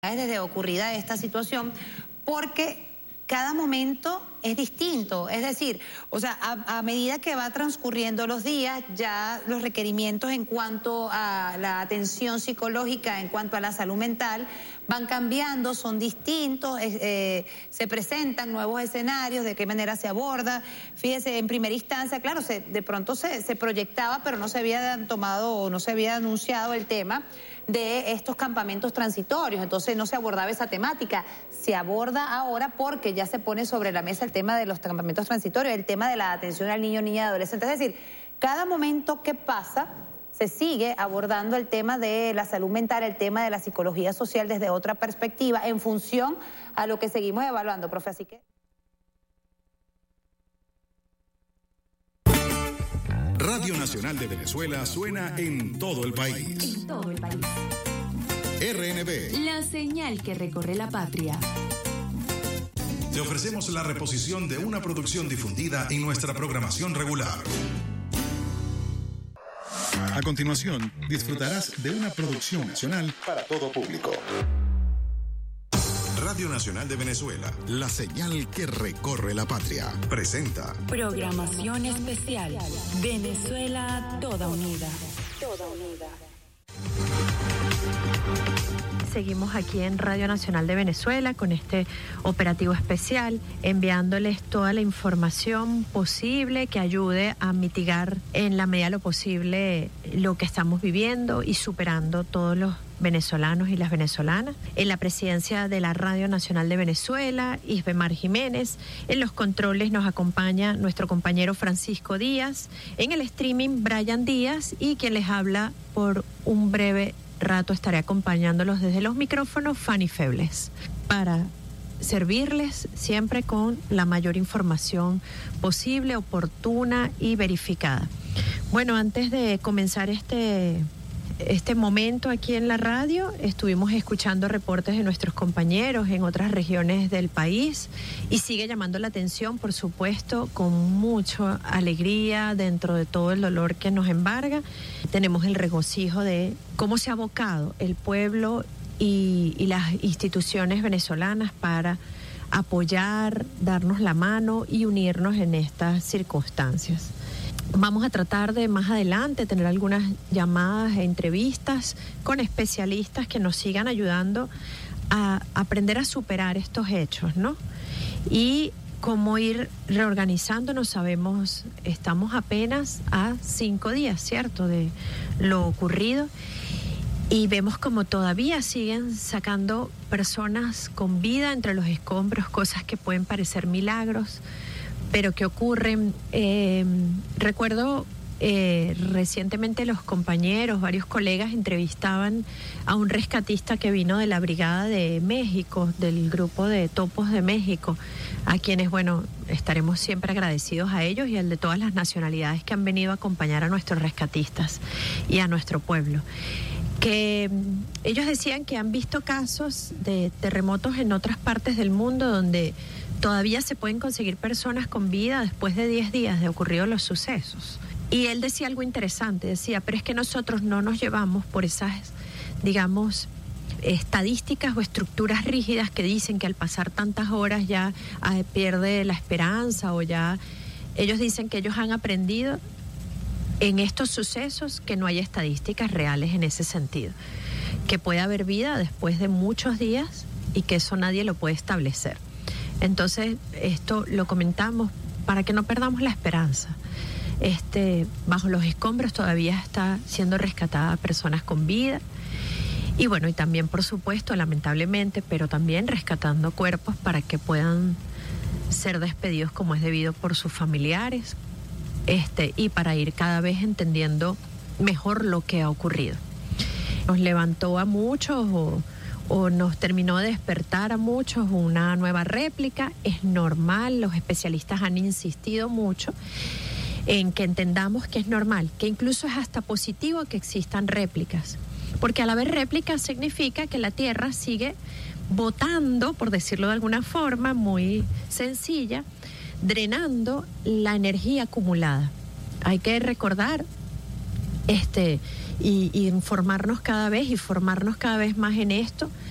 Desde ocurrida esta situación, porque cada momento es distinto, es decir, a medida que va transcurriendo los días, ya los requerimientos en cuanto a la atención psicológica, en cuanto a la salud mental, van cambiando, son distintos, se presentan nuevos escenarios, de qué manera se aborda. Fíjese, en primera instancia, claro, de pronto se proyectaba, pero no se había tomado o no se había anunciado el tema de estos campamentos transitorios, entonces no se abordaba esa temática. Se aborda ahora porque ya se pone sobre la mesa el tema de los campamentos transitorios, el tema de la atención al niño, niña y adolescente. Es decir, cada momento que pasa se sigue abordando el tema de la salud mental, el tema de la psicología social desde otra perspectiva, en función a lo que seguimos evaluando, profe. Así que... Radio Nacional de Venezuela suena en todo el país. En todo el país. RNB. La señal que recorre la patria. Te ofrecemos la reposición de una producción difundida en nuestra programación regular. A continuación, disfrutarás de una producción nacional para todo público. Radio Nacional de Venezuela, la señal que recorre la patria, presenta Programación especial. Venezuela toda unida. Toda unida. Seguimos aquí en Radio Nacional de Venezuela con este operativo especial, enviándoles toda la información posible que ayude a mitigar en la medida de lo posible lo que estamos viviendo y superando todos los venezolanos y las venezolanas. En la presidencia de la Radio Nacional de Venezuela, Isbemar Jiménez. En los controles nos acompaña nuestro compañero Francisco Díaz. En el streaming, Brian Díaz, y quien les habla por un breve rato estaré acompañándolos desde los micrófonos, Fanny Febles, para servirles siempre con la mayor información posible, oportuna y verificada. Bueno, antes de comenzar este momento aquí en la radio, estuvimos escuchando reportes de nuestros compañeros en otras regiones del país y sigue llamando la atención, por supuesto, con mucha alegría dentro de todo el dolor que nos embarga. Tenemos el regocijo de cómo se ha abocado el pueblo y las instituciones venezolanas para apoyar, darnos la mano y unirnos en estas circunstancias. Vamos a tratar de más adelante tener algunas llamadas e entrevistas con especialistas que nos sigan ayudando a aprender a superar estos hechos, ¿no? Y cómo ir reorganizándonos. Sabemos, estamos apenas a 5 días, ¿cierto?, de lo ocurrido. Y vemos como todavía siguen sacando personas con vida entre los escombros, cosas que pueden parecer milagros, pero que ocurren. Recuerdo recientemente los compañeros, varios colegas entrevistaban a un rescatista que vino de la Brigada de México, del grupo de Topos de México, a quienes, bueno, estaremos siempre agradecidos a ellos y al de todas las nacionalidades que han venido a acompañar a nuestros rescatistas y a nuestro pueblo. Que ellos decían que han visto casos de terremotos en otras partes del mundo donde todavía se pueden conseguir personas con vida después de 10 días de ocurridos los sucesos. Y él decía algo interesante, decía, pero es que nosotros no nos llevamos por esas, digamos, estadísticas o estructuras rígidas que dicen que al pasar tantas horas ya pierde la esperanza o ya... Ellos dicen que ellos han aprendido en estos sucesos que no hay estadísticas reales en ese sentido, que puede haber vida después de muchos días y que eso nadie lo puede establecer. Entonces, esto lo comentamos para que no perdamos la esperanza. Bajo los escombros todavía está siendo rescatada personas con vida. Y bueno, y también, por supuesto, lamentablemente, pero también rescatando cuerpos para que puedan ser despedidos como es debido por sus familiares, y para ir cada vez entendiendo mejor lo que ha ocurrido. Nos levantó a muchos o nos terminó de despertar a muchos una nueva réplica. Es normal, los especialistas han insistido mucho en que entendamos que es normal, que incluso es hasta positivo que existan réplicas, porque al haber réplicas significa que la Tierra sigue botando, por decirlo de alguna forma muy sencilla, drenando la energía acumulada. Hay que recordar y informarnos cada vez y formarnos cada vez más en esto,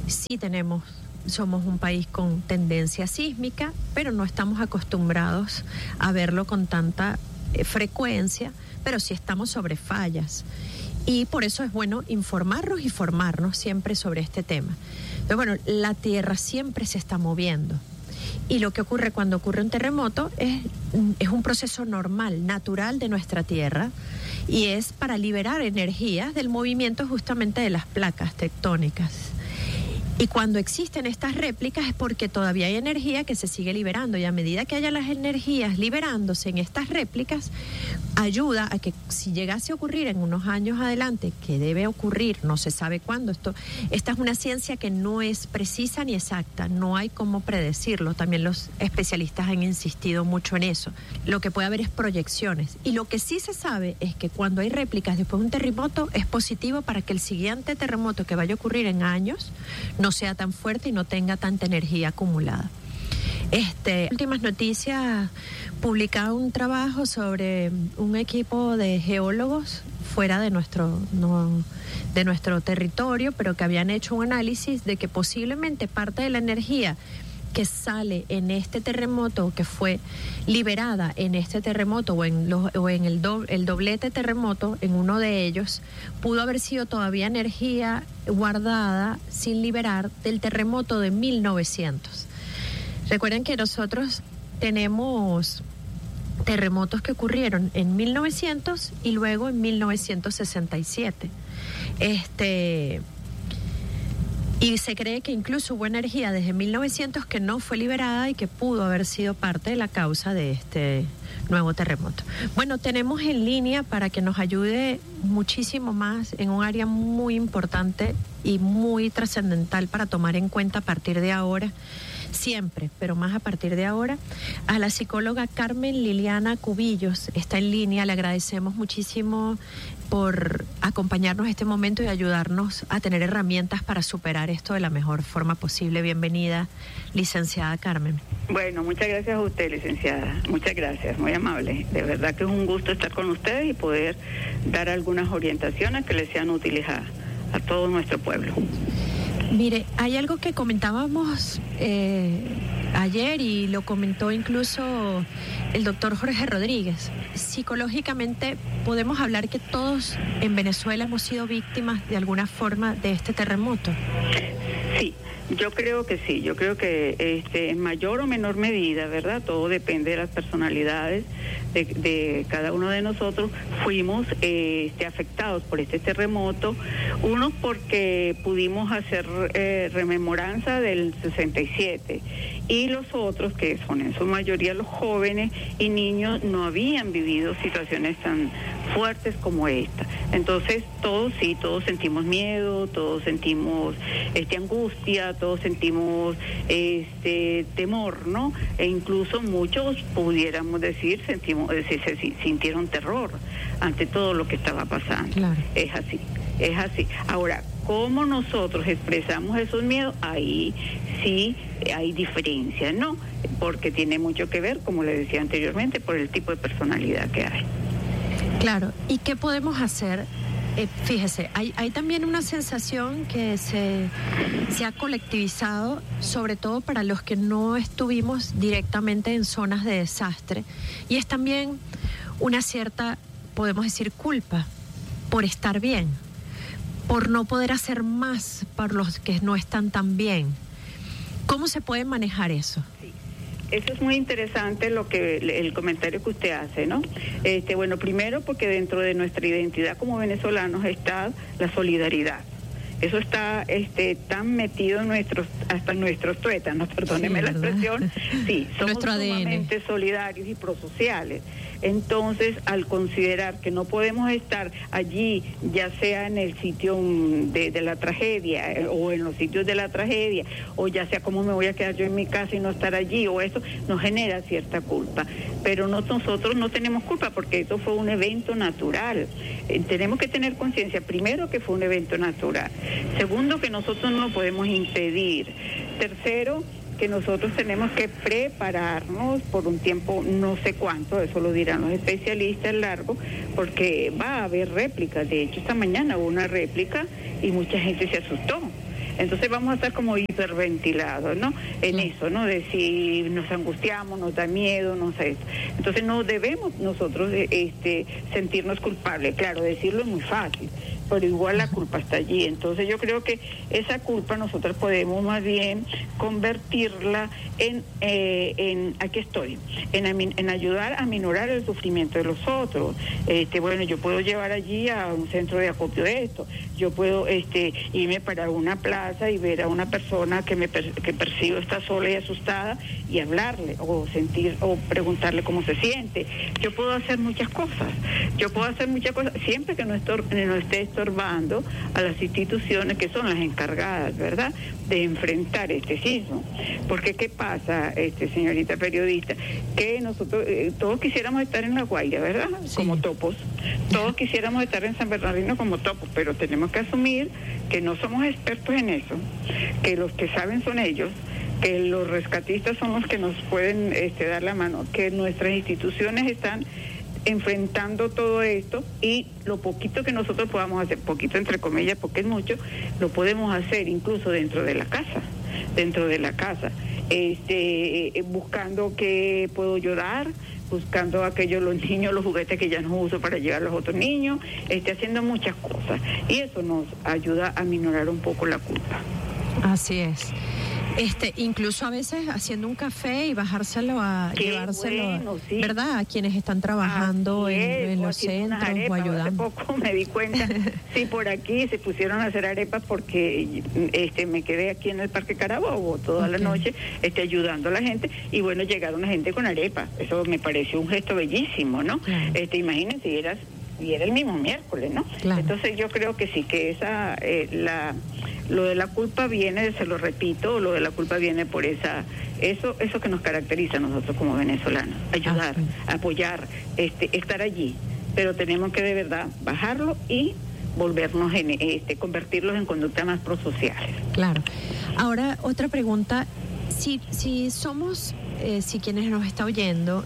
sí somos un país con tendencia sísmica, pero no estamos acostumbrados a verlo con tanta frecuencia, pero sí estamos sobre fallas. Y por eso es bueno informarnos y formarnos siempre sobre este tema. Pero bueno, la Tierra siempre se está moviendo. Y lo que ocurre cuando ocurre un terremoto es un proceso normal, natural de nuestra Tierra, y es para liberar energías del movimiento justamente de las placas tectónicas. Y cuando existen estas réplicas es porque todavía hay energía que se sigue liberando, y a medida que haya las energías liberándose en estas réplicas, ayuda a que si llegase a ocurrir en unos años adelante, que debe ocurrir, no se sabe cuándo, esta es una ciencia que no es precisa ni exacta, no hay cómo predecirlo, también los especialistas han insistido mucho en eso. Lo que puede haber es proyecciones, y lo que sí se sabe es que cuando hay réplicas después de un terremoto es positivo para que el siguiente terremoto que vaya a ocurrir en años no sea tan fuerte y no tenga tanta energía acumulada. Últimas noticias, publicaba un trabajo sobre un equipo de geólogos fuera de nuestro territorio, pero que habían hecho un análisis de que posiblemente parte de la energía que sale en este terremoto, que fue liberada en este terremoto o en el doblete terremoto, en uno de ellos, pudo haber sido todavía energía guardada sin liberar del terremoto de 1900. Recuerden que nosotros tenemos terremotos que ocurrieron en 1900 y luego en 1967. Y se cree que incluso hubo energía desde 1900 que no fue liberada y que pudo haber sido parte de la causa de este nuevo terremoto. Bueno, tenemos en línea para que nos ayude muchísimo más en un área muy importante y muy trascendental para tomar en cuenta a partir de ahora, siempre, pero más a partir de ahora, a la psicóloga Carmen Liliana Cubillos. Está en línea, le agradecemos muchísimo por acompañarnos este momento y ayudarnos a tener herramientas para superar esto de la mejor forma posible. Bienvenida, licenciada Carmen. Bueno, muchas gracias a usted, licenciada. Muchas gracias, muy amable. De verdad que es un gusto estar con ustedes y poder dar algunas orientaciones que les sean útiles a todo nuestro pueblo. Mire, hay algo que comentábamos ayer y lo comentó incluso el doctor Jorge Rodríguez. Psicológicamente, ¿podemos hablar que todos en Venezuela hemos sido víctimas de alguna forma de este terremoto? Sí, yo creo que sí. Yo creo que en mayor o menor medida, ¿verdad? Todo depende de las personalidades de cada uno de nosotros. Fuimos afectados por este terremoto, unos porque pudimos hacer rememoranza del 67 y los otros, que son en su mayoría los jóvenes y niños, no habían vivido situaciones tan fuertes como esta. Entonces todos sentimos miedo, todos sentimos angustia, todos sentimos temor, ¿no? E incluso muchos, pudiéramos decir, se sintieron terror ante todo lo que estaba pasando. Claro. Es así. Ahora, ¿cómo nosotros expresamos esos miedos? Ahí sí hay diferencias, ¿no? Porque tiene mucho que ver, como le decía anteriormente, por el tipo de personalidad que hay. Claro, ¿y qué podemos hacer? Fíjese, hay también una sensación que se ha colectivizado, sobre todo para los que no estuvimos directamente en zonas de desastre, y es también una cierta, podemos decir, culpa por estar bien, por no poder hacer más para los que no están tan bien. ¿Cómo se puede manejar eso? Sí. Eso es muy interesante el comentario que usted hace, ¿no? Bueno, primero porque dentro de nuestra identidad como venezolanos está la solidaridad. Eso está tan metido en hasta en nuestros tuétanos, perdóneme la expresión. Sí, somos sumamente solidarios y prosociales. Entonces, al considerar que no podemos estar allí, ya sea en el sitio de la tragedia o en los sitios de la tragedia, o ya sea cómo me voy a quedar yo en mi casa y no estar allí, o eso nos genera cierta culpa. Pero nosotros no tenemos culpa porque eso fue un evento natural. Tenemos que tener conciencia, primero, que fue un evento natural. Segundo, que nosotros no lo podemos impedir. Tercero, que nosotros tenemos que prepararnos por un tiempo, no sé cuánto, eso lo dirán los especialistas, largo, porque va a haber réplicas. De hecho, esta mañana hubo una réplica y mucha gente se asustó. Entonces vamos a estar como hiperventilados, ¿no? En eso, ¿no? De si nos angustiamos, nos da miedo, no sé. Entonces no debemos nosotros sentirnos culpables. Claro, decirlo es muy fácil, pero igual la culpa está allí. Entonces yo creo que esa culpa nosotros podemos más bien convertirla en aquí estoy, en ayudar a minorar el sufrimiento de los otros. Bueno, yo puedo llevar allí a un centro de acopio esto, yo puedo irme para una plaza y ver a una persona que percibo está sola y asustada y hablarle o preguntarle cómo se siente. Yo puedo hacer muchas cosas, siempre que no esté estorbando a las instituciones que son las encargadas, ¿verdad?, de enfrentar este sismo. Porque ¿qué pasa, señorita periodista? Que nosotros todos quisiéramos estar en La Guaira, ¿verdad?, sí, como topos. Todos quisiéramos estar en San Bernardino como topos, pero tenemos que asumir que no somos expertos en eso, que los que saben son ellos, que los rescatistas son los que nos pueden dar la mano, que nuestras instituciones están enfrentando todo esto, y lo poquito que nosotros podamos hacer, poquito entre comillas porque es mucho, lo podemos hacer incluso dentro de la casa, buscando qué puedo ayudar, buscando los niños, los juguetes que ya no uso para llevar a los otros niños, haciendo muchas cosas, y eso nos ayuda a minorar un poco la culpa. Así es. Incluso a veces haciendo un café y bajárselo llevárselo, bueno, sí, ¿verdad?, a quienes están trabajando en los centros arepas, o ayudando. Hace poco me di cuenta, sí, por aquí se pusieron a hacer arepas porque me quedé aquí en el Parque Carabobo toda la noche ayudando a la gente, y bueno, llegaron la gente con arepas. Eso me pareció un gesto bellísimo, ¿no? Claro. Imagínense, y era el mismo miércoles, ¿no? Claro. Entonces yo creo que sí, que lo de la culpa viene, se lo repito, lo de la culpa viene por eso que nos caracteriza a nosotros como venezolanos, ayudar, apoyar, estar allí, pero tenemos que de verdad bajarlo y volvernos convertirlos en conductas más prosociales. Claro. Ahora, otra pregunta, si somos... si quienes nos están oyendo,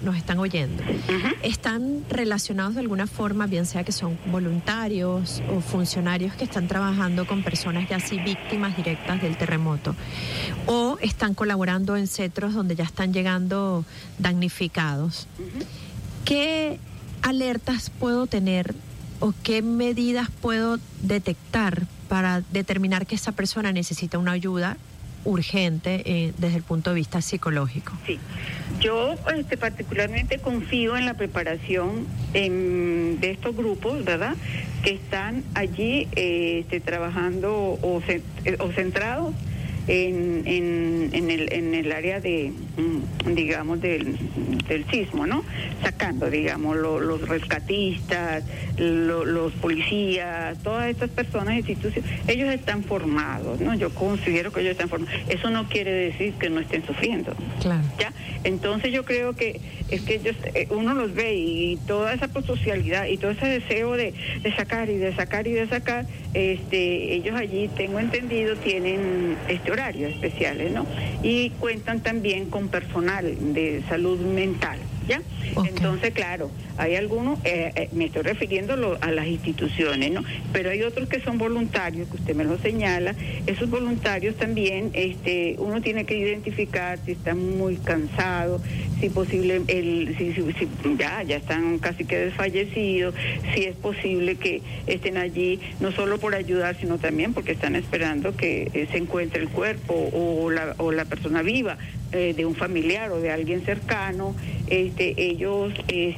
están relacionados de alguna forma, bien sea que son voluntarios o funcionarios que están trabajando con personas ya así víctimas directas del terremoto, o están colaborando en centros donde ya están llegando damnificados, ¿qué alertas puedo tener o qué medidas puedo detectar para determinar que esa persona necesita una ayuda urgente desde el punto de vista psicológico? Sí, yo particularmente confío en la preparación de estos grupos, ¿verdad?, que están allí trabajando o centrados en el área digamos del sismo, ¿no? Sacando, digamos, los rescatistas, los policías, todas estas personas, instituciones, ellos están formados, ¿no? Yo considero que ellos están formados. Eso no quiere decir que no estén sufriendo. Claro. ¿Ya? Entonces yo creo que es que ellos, uno los ve, y toda esa prosocialidad y todo ese deseo de sacar y de sacar y de sacar, ellos allí, tengo entendido, tienen horarios especiales, ¿no? Y cuentan también con personal de salud mental, ¿ya? Okay. Entonces, claro, hay algunos, me estoy refiriendo a las instituciones, ¿no? Pero hay otros que son voluntarios, que usted me lo señala. Esos voluntarios también, uno tiene que identificar si están muy cansados, si posible, si ya están casi que desfallecidos, si es posible que estén allí no solo por ayudar, sino también porque están esperando que se encuentre el cuerpo o la persona viva de un familiar o de alguien cercano. Ellos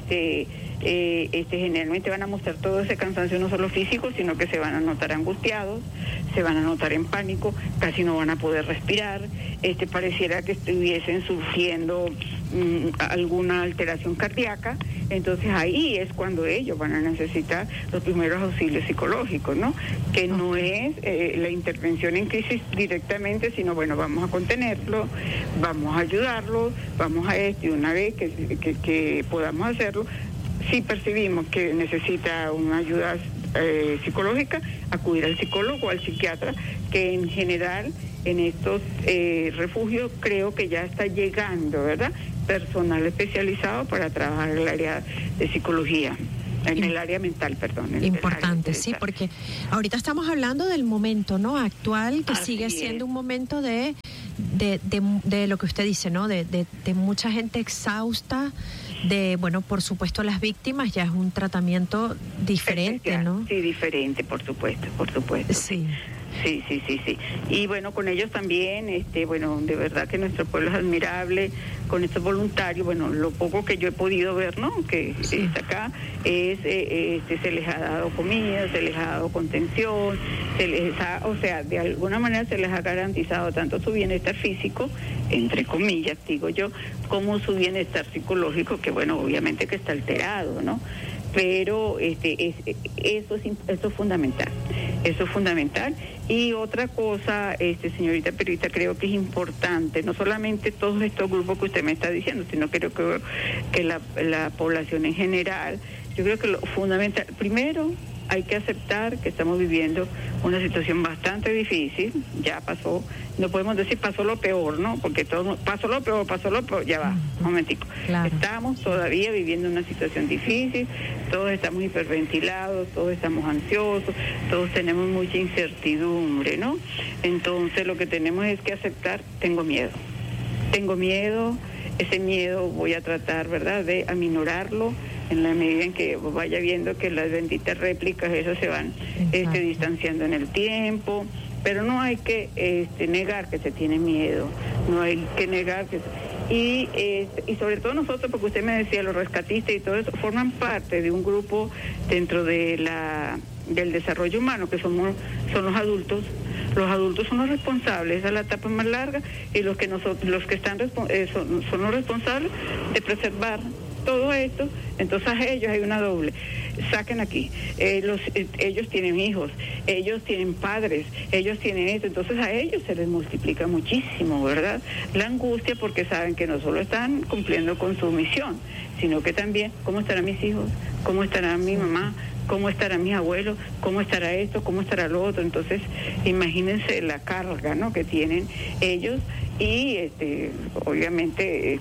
generalmente van a mostrar todo ese cansancio, no solo físico, sino que se van a notar angustiados, se van a notar en pánico, casi no van a poder respirar, pareciera que estuviesen sufriendo alguna alteración cardíaca. Entonces ahí es cuando ellos van a necesitar los primeros auxilios psicológicos, ¿no? Que no es la intervención en crisis directamente, sino bueno, vamos a contenerlo, vamos a ayudarlo, vamos a y una vez que podamos hacerlo, si percibimos que necesita una ayuda psicológica, acudir al psicólogo o al psiquiatra, que en general en estos refugios creo que ya está llegando, ¿verdad?, personal especializado para trabajar en el área de psicología. en el área mental, perdón. Importante, sí, porque ahorita estamos hablando del momento, ¿no? Actual, que Así sigue es. siendo un momento de lo que usted dice, ¿no? De mucha gente exhausta, bueno, por supuesto las víctimas, ya es un tratamiento diferente, especial, ¿no? Sí, diferente, por supuesto. Sí. Sí. Y bueno, con ellos también, bueno, de verdad que nuestro pueblo es admirable, con estos voluntarios, bueno, lo poco que yo he podido ver, ¿no? Que está acá, se les ha dado comida, se les ha dado contención, o sea, de alguna manera se les ha garantizado tanto su bienestar físico, entre comillas, digo yo, como su bienestar psicológico, que bueno, obviamente que está alterado, ¿no? Pero eso es fundamental. Eso es fundamental. Y otra cosa, señorita Perita, creo que es importante, no solamente todos estos grupos que usted me está diciendo, sino creo que la población en general, yo creo que lo fundamental, primero, hay que aceptar que estamos viviendo una situación bastante difícil, ya pasó, no podemos decir pasó lo peor, ¿no? Porque pasó lo peor, ya va, un momentico. Claro. Estamos todavía viviendo una situación difícil, todos estamos hiperventilados, todos estamos ansiosos, todos tenemos mucha incertidumbre, ¿no? Entonces lo que tenemos es que aceptar, tengo miedo, ese miedo voy a tratar, ¿verdad?, de aminorarlo en la medida en que vaya viendo que las benditas réplicas esas se van distanciando en el tiempo, pero no hay que negar que se tiene miedo, no hay que negar que... Y sobre todo nosotros, porque usted me decía, los rescatistas y todo eso, forman parte de un grupo dentro de del desarrollo humano, que son los adultos. Los adultos son los responsables, esa es la etapa más larga, y los que están son los responsables de preservar todo esto. Entonces a ellos hay una doble, saquen aquí, ellos tienen hijos, ellos tienen padres, ellos tienen esto, entonces a ellos se les multiplica muchísimo, ¿verdad? La angustia, porque saben que no solo están cumpliendo con su misión, sino que también, ¿cómo estarán mis hijos? ¿Cómo estará mi mamá? ¿Cómo estarán mis abuelos? ¿Cómo estará esto? ¿Cómo estará lo otro? Entonces, imagínense la carga, ¿no?, que tienen ellos, y obviamente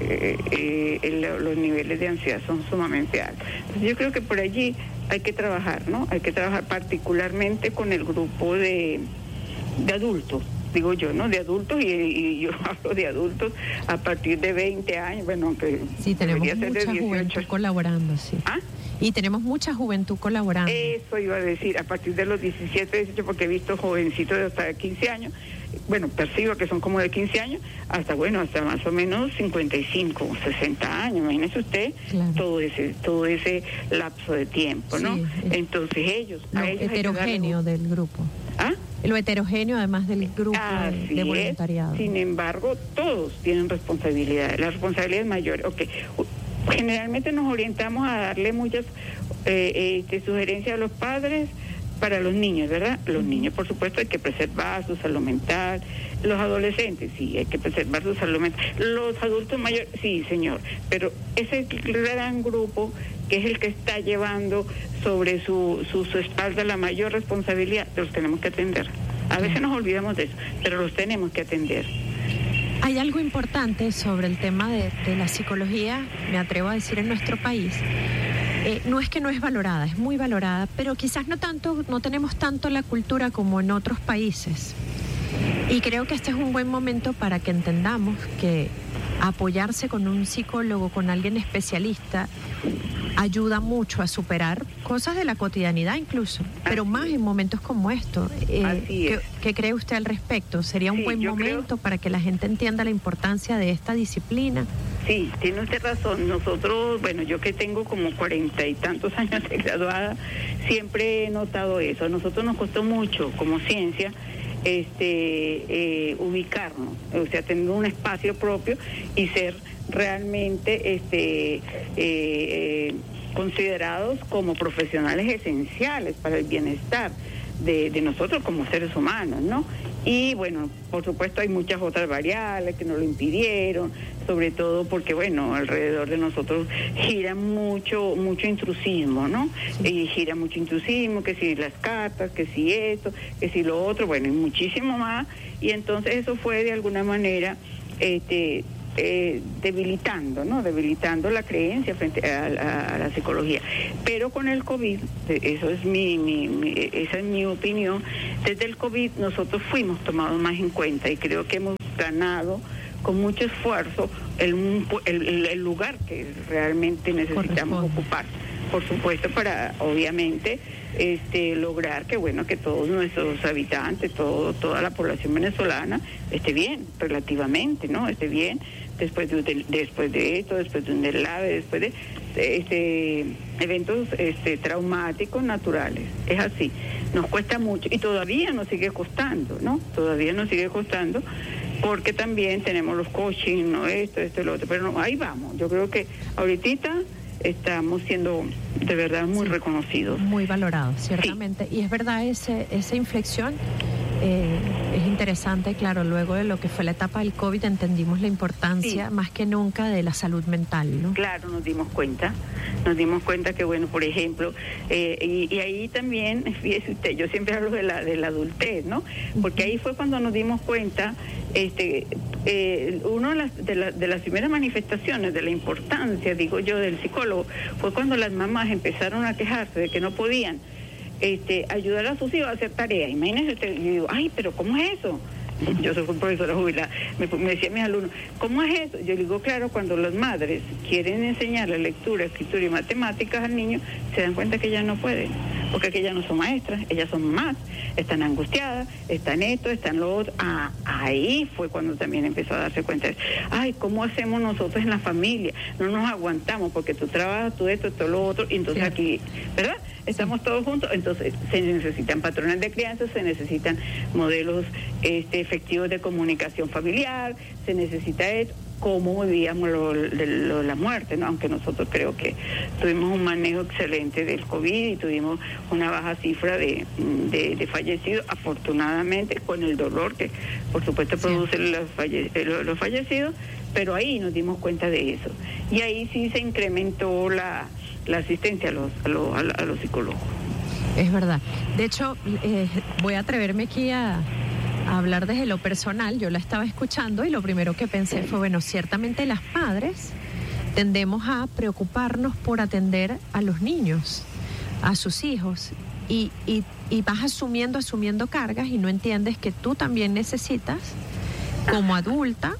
los niveles de ansiedad son sumamente altos. Entonces, yo creo que por allí hay que trabajar, ¿no? Hay que trabajar particularmente con el grupo de adultos, digo yo, ¿no? De adultos, y yo hablo de adultos a partir de 20 años, bueno, aunque sí, tenemos debería ser de mucha 18. juventud colaborando, sí. ¿Ah? Y tenemos mucha juventud colaborando. Eso iba a decir, a partir de los 17, 18, porque he visto jovencitos de hasta 15 años, bueno, percibo que son como de 15 años, hasta más o menos 55, 60 años, imagínese usted, claro, todo ese lapso de tiempo, ¿no? Sí, entonces ellos... Lo heterogéneo del grupo. ¿Ah? Lo heterogéneo además del grupo de voluntariado. Sin embargo, todos tienen responsabilidades, la responsabilidad es mayor. Okay. Generalmente nos orientamos a darle muchas sugerencias a los padres para los niños, ¿verdad? Los niños, por supuesto, hay que preservar su salud mental. Los adolescentes, sí, hay que preservar su salud mental. Los adultos mayores, sí, señor. Pero ese gran grupo, que es el que está llevando sobre su espalda la mayor responsabilidad, los tenemos que atender. A veces nos olvidamos de eso, pero los tenemos que atender. Hay algo importante sobre el tema de la psicología, me atrevo a decir, en nuestro país. No es que no es valorada, es muy valorada, pero quizás no tenemos tanto la cultura como en otros países. Y creo que este es un buen momento para que entendamos que apoyarse con un psicólogo, con alguien especialista, ayuda mucho a superar cosas de la cotidianidad incluso, pero más en momentos como estos. ¿Qué cree usted al respecto? ¿Sería un buen momento para que la gente entienda la importancia de esta disciplina? Sí, tiene usted razón. Nosotros, bueno, yo que tengo como 40 y tantos años de graduada, siempre he notado eso. A nosotros nos costó mucho como ciencia ubicarnos, o sea, tener un espacio propio y ser realmente considerados como profesionales esenciales para el bienestar de nosotros como seres humanos, ¿no? Y bueno, por supuesto hay muchas otras variables que nos lo impidieron, sobre todo porque, bueno, alrededor de nosotros gira mucho intrusismo, ¿no? Y gira mucho intrusismo, que si las cartas, que si esto, que si lo otro, bueno, y muchísimo más. Y entonces eso fue de alguna manera debilitando, ¿no? Debilitando la creencia frente a la psicología. Pero con el COVID, eso es esa es mi opinión, desde el COVID nosotros fuimos tomados más en cuenta y creo que hemos ganado con mucho esfuerzo el lugar que realmente necesitamos ocupar. Por supuesto, para obviamente lograr que todos nuestros habitantes, toda la población venezolana esté bien, relativamente, ¿no? Esté bien después de esto, después de un deslave, después de eventos traumáticos naturales. Es así. Nos cuesta mucho y todavía nos sigue costando, ¿no? Todavía nos sigue costando porque también tenemos los coaching, ¿no? Esto, lo otro, pero no, ahí vamos. Yo creo que ahorita estamos siendo de verdad muy reconocidos. Muy valorados, ciertamente. Sí. Y es verdad, esa inflexión es interesante, claro, luego de lo que fue la etapa del COVID entendimos la importancia más que nunca de la salud mental, ¿no? Claro, nos dimos cuenta que, bueno, por ejemplo, y ahí también, fíjese usted, yo siempre hablo de la adultez, ¿no? Porque ahí fue cuando nos dimos cuenta, una de las primeras manifestaciones de la importancia, digo yo, del psicólogo, fue cuando las mamás empezaron a quejarse de que no podían ayudar a sus hijos a hacer tareas. Imagínense usted, yo digo, ay, pero ¿cómo es eso? Yo soy profesora jubilada, me decían mis alumnos, ¿cómo es eso? Yo digo, claro, cuando las madres quieren enseñarle lectura, escritura y matemáticas al niño, se dan cuenta que ellas no pueden, porque que ellas no son maestras, ellas son mamás, están angustiadas, están esto, están lo otro. Ahí fue cuando también empezó a darse cuenta de, ay, ¿cómo hacemos nosotros en la familia? No nos aguantamos, porque tú trabajas, tú esto, todo lo otro, y entonces aquí, ¿verdad? Estamos todos juntos, entonces se necesitan patrones de crianza, se necesitan modelos efectivos de comunicación familiar, se necesita cómo vivíamos la muerte, ¿no? Aunque nosotros creo que tuvimos un manejo excelente del COVID y tuvimos una baja cifra de fallecidos, afortunadamente, con el dolor que por supuesto produce los fallecidos, pero ahí nos dimos cuenta de eso. Y ahí sí se incrementó la asistencia a los psicólogos. Es verdad. De hecho, voy a atreverme aquí a hablar desde lo personal. Yo la estaba escuchando y lo primero que pensé fue, bueno, ciertamente las madres tendemos a preocuparnos por atender a los niños, a sus hijos, y vas asumiendo cargas y no entiendes que tú también necesitas, como adulta,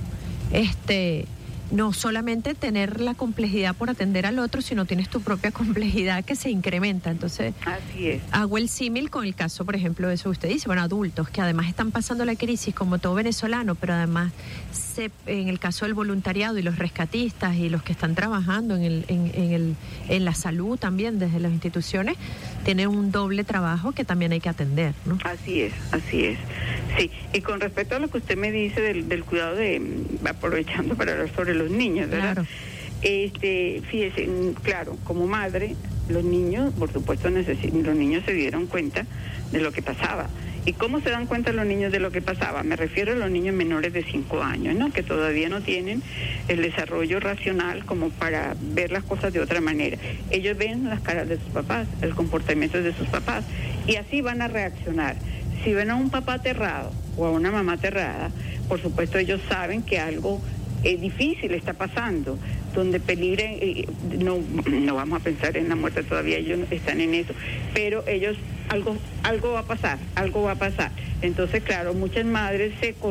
no solamente tener la complejidad por atender al otro, sino tienes tu propia complejidad que se incrementa. Entonces, así es. Hago el símil con el caso, por ejemplo, de eso que usted dice, bueno, adultos que además están pasando la crisis como todo venezolano, pero además en el caso del voluntariado y los rescatistas y los que están trabajando en la salud también desde las instituciones, tienen un doble trabajo que también hay que atender, ¿no? Así es. Sí, y con respecto a lo que usted me dice del cuidado aprovechando para hablar sobre los niños, ¿verdad? Claro. Fíjese, claro, como madre, los niños, por supuesto, los niños se dieron cuenta de lo que pasaba. ¿Y cómo se dan cuenta los niños de lo que pasaba? Me refiero a los niños menores de 5 años, ¿no? Que todavía no tienen el desarrollo racional como para ver las cosas de otra manera. Ellos ven las caras de sus papás, el comportamiento de sus papás, y así van a reaccionar. Si ven a un papá aterrado o a una mamá aterrada, por supuesto ellos saben que algo difícil está pasando, donde peligren, no vamos a pensar en la muerte todavía, ellos están en eso, pero ellos, algo va a pasar. Entonces, claro, muchas madres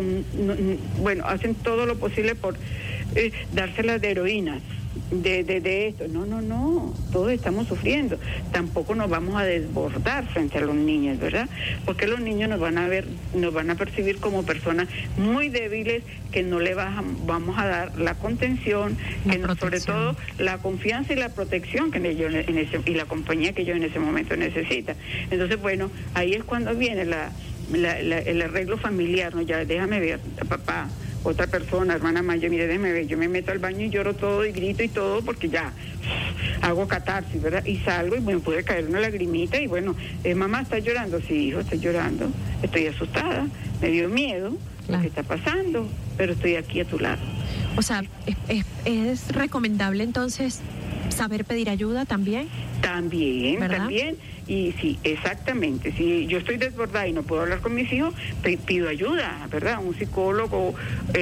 hacen todo lo posible por dárselas de heroínas, de esto. No, todos estamos sufriendo. Tampoco nos vamos a desbordar frente a los niños, ¿verdad? Porque los niños nos van a percibir como personas muy débiles, que no le vamos a dar la contención, sobre todo la confianza y la protección que ellos y la compañía que ellos en ese momento necesitan. Entonces, bueno, ahí es cuando viene el arreglo familiar, ¿no? Ya déjame ver, papá, otra persona, hermana mayor, mire, déjeme ver, yo me meto al baño y lloro todo y grito y todo porque ya hago catarsis, ¿verdad? Y salgo y me puede caer una lagrimita y bueno, mamá, ¿estás llorando? Sí, hijo, estoy llorando, estoy asustada, me dio miedo lo que está pasando, pero estoy aquí a tu lado. O sea, es recomendable entonces Saber pedir ayuda también. También. Y sí, exactamente. Si yo estoy desbordada y no puedo hablar con mis hijos, pido ayuda, ¿verdad? Un psicólogo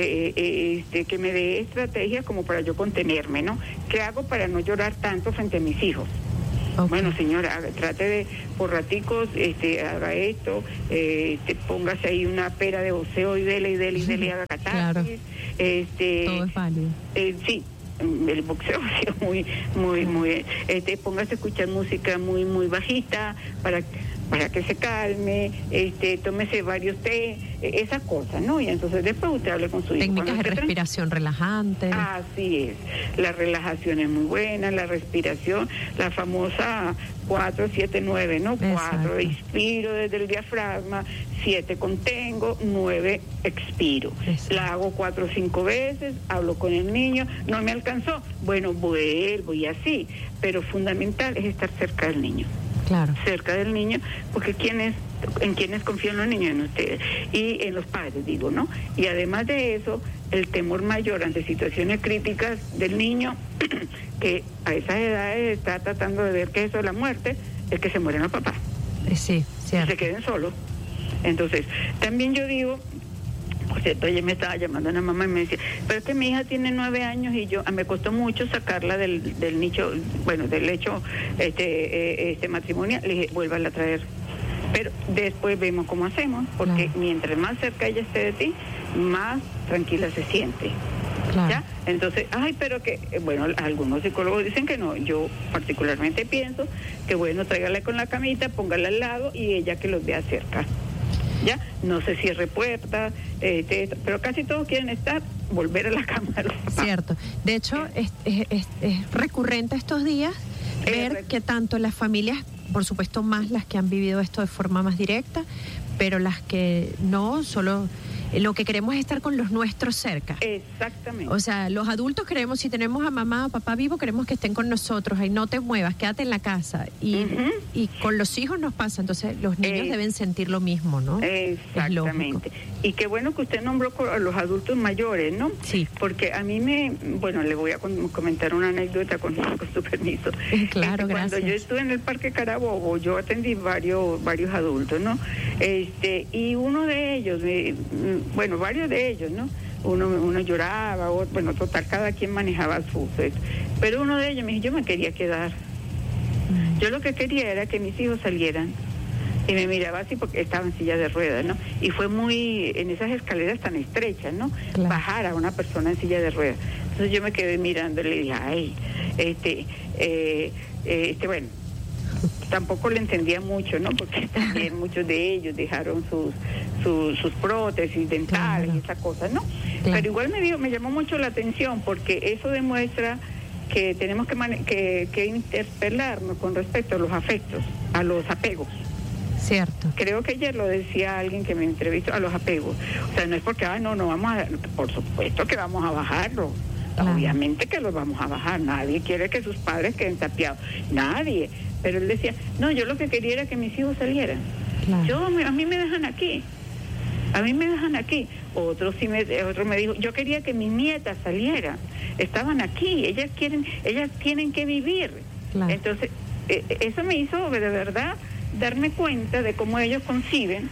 que me dé estrategias como para yo contenerme, ¿no? ¿Qué hago para no llorar tanto frente a mis hijos? Okay. Bueno, señora, trate de, por raticos, haga esto, póngase ahí una pera de voceo y dele, haga catarsis. Claro. Todo es válido. Sí. El boxeo ha sido muy póngase a escuchar música muy bajita para que se calme, tómese varios té, esas cosas, ¿no? Y entonces después usted hable con su hijo. Técnicas de respiración relajante. Así es, la relajación es muy buena, la respiración, la famosa 4-7-9, ¿no? Exacto. 4 inspiro desde el diafragma, 7 contengo, 9 expiro. Exacto. La hago 4 o 5 veces, hablo con el niño, no me alcanzó, bueno, vuelvo y así, pero fundamental es estar cerca del niño. Claro. Cerca del niño, porque en quienes confían los niños, en ustedes y en los padres, digo, ¿no? Y además de eso, el temor mayor ante situaciones críticas del niño, que a esas edades está tratando de ver qué es eso de la muerte, es que se mueren los papás. Sí, cierto. Se queden solos. Entonces, también yo digo, por cierto, ayer me estaba llamando una mamá y me decía, pero es que mi hija tiene 9 años y me costó mucho sacarla del nicho, bueno, del hecho matrimonial. Le dije, vuélvala a traer. Pero después vemos cómo hacemos, porque mientras más cerca ella esté de ti, más tranquila se siente. Claro. ¿Ya? Entonces, pero que, bueno, algunos psicólogos dicen que no. Yo particularmente pienso que, bueno, tráigala con la camita, póngala al lado y ella que los vea cerca. ¿Ya? No se cierre puertas, pero casi todos quieren volver a la cama de los papás. Cierto. De hecho, es recurrente estos días ver que tanto las familias, por supuesto más las que han vivido esto de forma más directa, pero las que no, solo lo que queremos es estar con los nuestros cerca. Exactamente. O sea, los adultos queremos, si tenemos a mamá o papá vivo, queremos que estén con nosotros, ahí no te muevas, quédate en la casa. Y con los hijos nos pasa, entonces los niños deben sentir lo mismo, ¿no? Exactamente. Y qué bueno que usted nombró a los adultos mayores, ¿no? Sí. Porque a mí le voy a comentar una anécdota con su permiso. Claro, gracias. Cuando yo estuve en el Parque Carabobo, yo atendí varios adultos, ¿no? Y uno de ellos, varios de ellos, ¿no? Uno lloraba, bueno, total, cada quien manejaba su... Pero uno de ellos me dijo, yo me quería quedar. Yo lo que quería era que mis hijos salieran. Y me miraba así porque estaba en silla de ruedas, ¿no? Y fue en esas escaleras tan estrechas, ¿no? Claro. Bajar a una persona en silla de ruedas. Entonces yo me quedé mirando y le dije, bueno, tampoco le entendía mucho, ¿no? Porque también muchos de ellos dejaron sus prótesis dentales, claro, y esas cosas, ¿no? Claro. Pero igual me llamó mucho la atención porque eso demuestra que tenemos que interpelarnos con respecto a los afectos, a los apegos. Cierto. Creo que ayer lo decía alguien que me entrevistó, a los apegos. O sea, no es porque, por supuesto que vamos a bajarlo. Claro. Obviamente que los vamos a bajar. Nadie quiere que sus padres queden tapiados. Nadie. Pero él decía, no, yo lo que quería era que mis hijos salieran. Claro. A mí me dejan aquí. Otro me dijo, yo quería que mis nietas salieran. Estaban aquí. Ellas tienen que vivir. Claro. Entonces, eso me hizo de verdad darme cuenta de cómo ellos conciben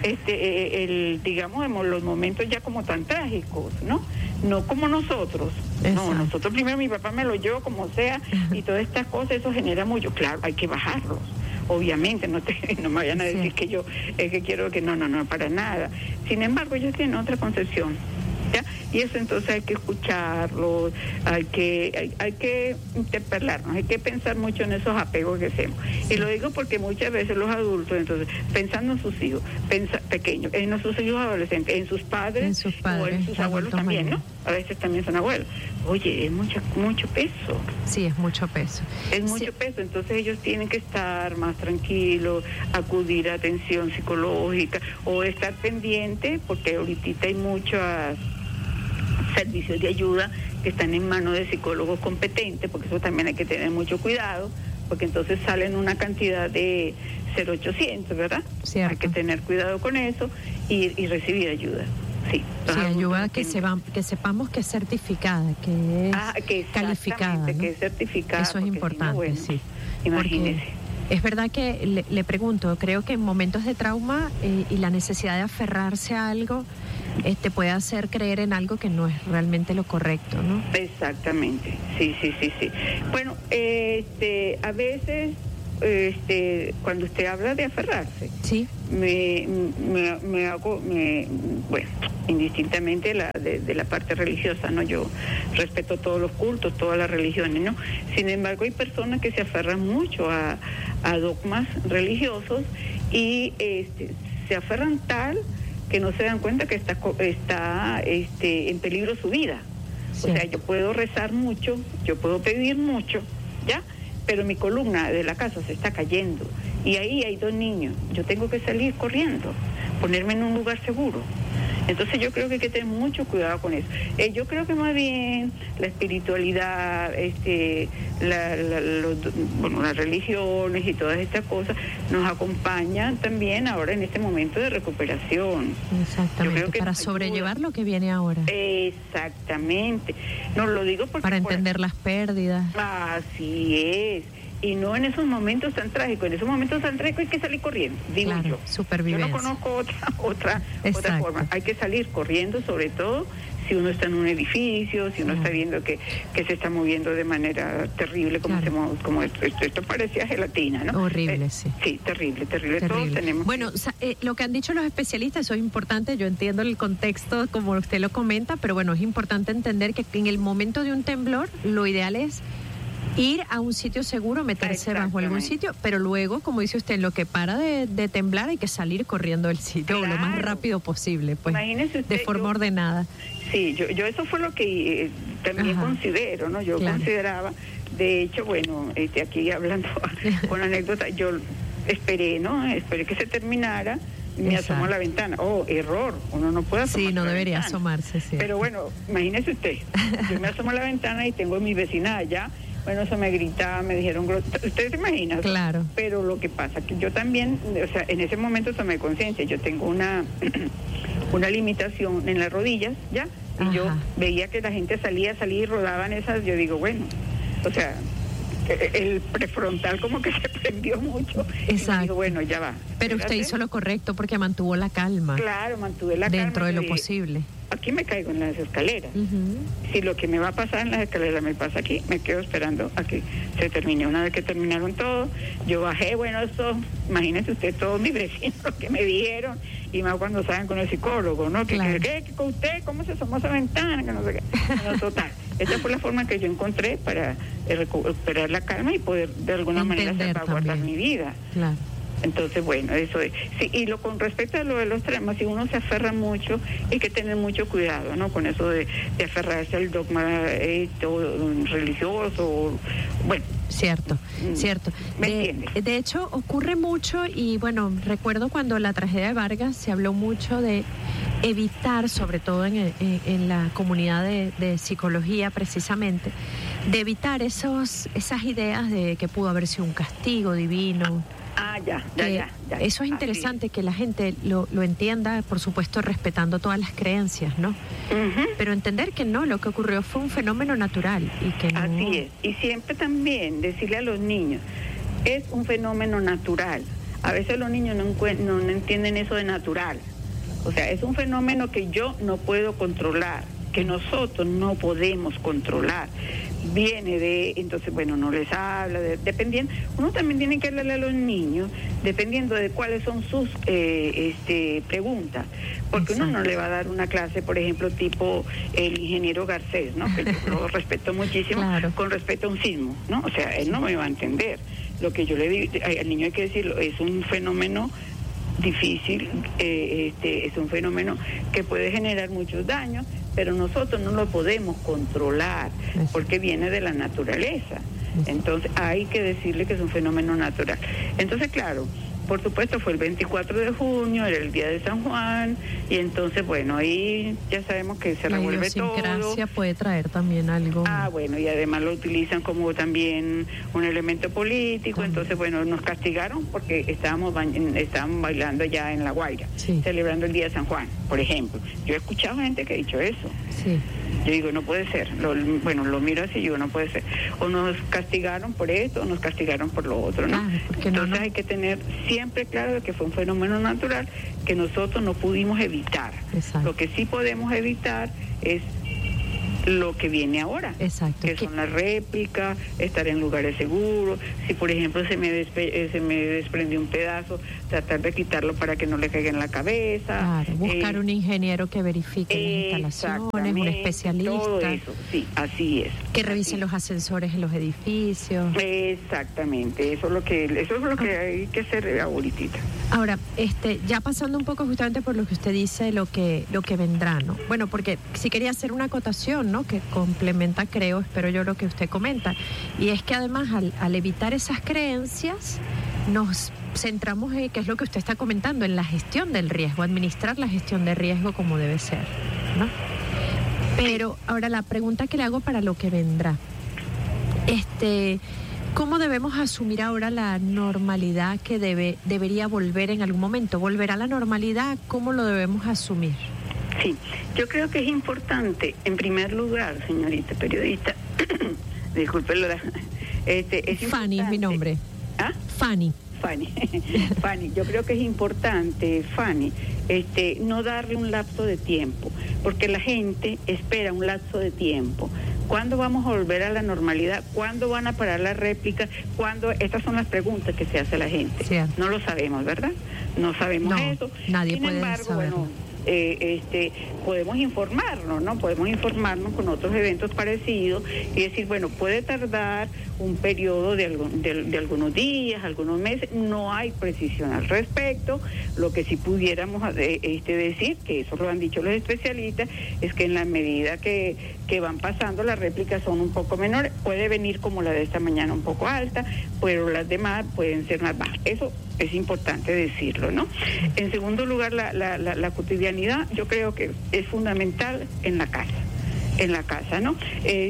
los momentos ya como tan trágicos, ¿no? No como nosotros. Exacto. No, nosotros primero mi papá me lo llevó como sea y todas estas cosas, eso genera mucho. Claro, hay que bajarlos. Obviamente, no me vayan a decir que yo que quiero que no, para nada. Sin embargo, ellos tienen otra concepción. ¿Ya? Y eso entonces hay que escucharlos, hay que interpelarnos, hay que pensar mucho en esos apegos que hacemos. Sí. Y lo digo porque muchas veces los adultos, entonces, pensando en sus hijos pequeños, en sus hijos adolescentes, en sus padres o en sus abuelos también, ¿no? A veces también son abuelos. Oye, es mucho peso. Sí, es mucho peso. Es mucho peso, entonces ellos tienen que estar más tranquilos, acudir a atención psicológica o estar pendiente, porque ahorita hay muchas servicios de ayuda que están en manos de psicólogos competentes, porque eso también hay que tener mucho cuidado, porque entonces salen una cantidad de 0800, ¿verdad? Cierto. Hay que tener cuidado con eso y recibir ayuda. Sí, sí, ayuda a que sepamos que es certificada, que es calificada, ¿no? Que es certificada. Eso es importante, bueno, sí. Imagínese. Es verdad que le pregunto, creo que en momentos de trauma y la necesidad de aferrarse a algo puede hacer creer en algo que no es realmente lo correcto, ¿no? Exactamente, sí. Bueno, a veces, cuando usted habla de aferrarse, sí, bueno, indistintamente de la parte religiosa, ¿no? Yo respeto todos los cultos, todas las religiones, ¿no? Sin embargo, hay personas que se aferran mucho a dogmas religiosos y se aferran tal que no se dan cuenta que está en peligro su vida. Sí. O sea, yo puedo rezar mucho, yo puedo pedir mucho, ¿ya? Pero mi columna de la casa se está cayendo y ahí hay 2 niños. Yo tengo que salir corriendo, ponerme en un lugar seguro. Entonces yo creo que hay que tener mucho cuidado con eso. Yo creo que más bien la espiritualidad, las religiones y todas estas cosas nos acompañan también ahora en este momento de recuperación. Exactamente, yo creo que para sobrellevar lo que viene ahora. Exactamente. No lo digo porque... Para entender las pérdidas. Así es. Y no en esos momentos tan trágicos. En esos momentos tan trágicos hay que salir corriendo, digo claro, yo. Supervivencia. Yo no conozco otra forma. Hay que salir corriendo, sobre todo si uno está en un edificio, si uno está viendo que se está moviendo de manera terrible, como esto parecía gelatina, ¿no? Horrible, sí. Sí, terrible. Todos tenemos... Bueno, lo que han dicho los especialistas, eso es importante, yo entiendo el contexto como usted lo comenta, pero bueno, es importante entender que en el momento de un temblor, lo ideal es ir a un sitio seguro, meterse bajo algún sitio, pero luego, como dice usted, en lo que para de temblar hay que salir corriendo del sitio lo más rápido posible, pues, usted, de forma ordenada. Sí, yo eso fue lo que también considero, ¿no? Yo consideraba, de hecho, bueno, aquí hablando con anécdota, yo esperé que se terminara. Me asomo a la ventana. Error, uno no puede asomarse. Sí, no debería asomarse, sí. Pero bueno, imagínese usted, yo me asomo a la ventana y tengo a mi vecina allá. Bueno, eso me gritaba, me dijeron, ¿usted se imagina? Claro. Pero lo que pasa que yo también, o sea, en ese momento tomé conciencia, yo tengo una limitación en las rodillas, ¿ya? Y yo veía que la gente salía y rodaban esas, yo digo, bueno, o sea, el prefrontal como que se prendió mucho. Exacto. Y digo, bueno, ya va. Pero usted hizo lo correcto porque mantuvo la calma. Claro, mantuve la calma. Dentro de lo posible. Aquí me caigo en las escaleras. Si lo que me va a pasar en las escaleras me pasa aquí, me quedo esperando a que se termine. Una vez que terminaron todo, yo bajé, bueno, imagínese usted todos mis vecinos que me dijeron, y más cuando saben con el psicólogo, ¿no? Claro. Que con usted, ¿cómo se asomó a esa ventana? Que no sé qué. No, total. Esa fue la forma que yo encontré para recuperar la calma y poder de alguna manera salvaguardar mi vida. Claro. Entonces, bueno, eso es. Sí, y con respecto a lo de los traumas, si uno se aferra mucho, hay que tener mucho cuidado, ¿no? Con eso de aferrarse al dogma religioso, bueno. Cierto. De hecho, ocurre mucho y, bueno, recuerdo cuando la tragedia de Vargas se habló mucho de evitar, sobre todo en la comunidad de psicología precisamente, de evitar esas ideas de que pudo haber sido un castigo divino. Ya. Eso es interesante que la gente lo entienda, por supuesto respetando todas las creencias, ¿no? Pero entender que no, lo que ocurrió fue un fenómeno natural y que no... Así es, y siempre también decirle a los niños, es un fenómeno natural. A veces los niños no entienden eso de natural. O sea, es un fenómeno que yo no puedo controlar, que nosotros no podemos controlar. Entonces, bueno, no les habla, dependiendo, uno también tiene que hablarle a los niños, dependiendo de cuáles son sus preguntas, porque uno no le va a dar una clase, por ejemplo, tipo el ingeniero Garcés, ¿no? Que yo lo respeto muchísimo, claro, con respecto a un sismo, ¿no? O sea, él no me va a entender. Lo que yo le digo, al niño hay que decirlo, es un fenómeno difícil, es un fenómeno que puede generar muchos daños, pero nosotros no lo podemos controlar porque viene de la naturaleza. Entonces hay que decirle que es un fenómeno natural. Entonces, claro, por supuesto, fue el 24 de junio, era el día de San Juan, y entonces, bueno, ahí ya sabemos que se revuelve todo. La idiosincrasia puede traer también algo. Bueno, y además lo utilizan como también un elemento político, entonces, bueno, nos castigaron porque estábamos bailando ya en La Guaira, celebrando el día de San Juan, por ejemplo. Yo he escuchado gente que ha dicho eso. Sí. Yo digo, no puede ser. Lo miro así y digo, no puede ser. O nos castigaron por esto, o nos castigaron por lo otro, ¿no? Entonces hay que tener siempre claro de que fue un fenómeno natural que nosotros no pudimos evitar. Exacto. Lo que sí podemos evitar es lo que viene ahora, que son las réplicas, estar en lugares seguros. Si por ejemplo se me desprendió un pedazo, tratar de quitarlo para que no le caiga en la cabeza. Claro, buscar un ingeniero que verifique las instalaciones, un especialista. Todo eso, sí, así es. Que revise los ascensores en los edificios. Exactamente, eso es lo que hay que hacer ahorita. Ahora, ya pasando un poco justamente por lo que usted dice, lo que vendrá, ¿no? Bueno, porque sí quería hacer una acotación, ¿no? Que complementa, espero yo, lo que usted comenta. Y es que además, al evitar esas creencias, nos centramos en, que es lo que usted está comentando, en la gestión del riesgo, administrar la gestión de riesgo como debe ser, ¿no? Pero ahora la pregunta que le hago para lo que vendrá, ¿cómo debemos asumir ahora la normalidad que debería volver en algún momento? ¿Volverá a la normalidad? ¿Cómo lo debemos asumir? Sí, yo creo que es importante, en primer lugar, señorita periodista, disculpe, es Fanny es mi nombre. ¿Ah? Fanny, yo creo que es importante, Fanny, no darle un lapso de tiempo, porque la gente espera un lapso de tiempo. ¿Cuándo vamos a volver a la normalidad? ¿Cuándo van a parar las réplicas? ¿Cuándo? Estas son las preguntas que se hace la gente. Cierto. No lo sabemos, ¿verdad? No sabemos eso. Nadie Sin puede embargo, saberlo. bueno, podemos informarnos, ¿no? Podemos informarnos con otros eventos parecidos y decir, bueno, puede tardar un periodo de algunos días, algunos meses, no hay precisión al respecto. Lo que sí pudiéramos decir, que eso lo han dicho los especialistas, es que en la medida que van pasando las réplicas son un poco menores, puede venir como la de esta mañana un poco alta, pero las demás pueden ser más bajas. Eso es importante decirlo, ¿no? En segundo lugar, la cotidianidad, yo creo que es fundamental en la casa, ¿no?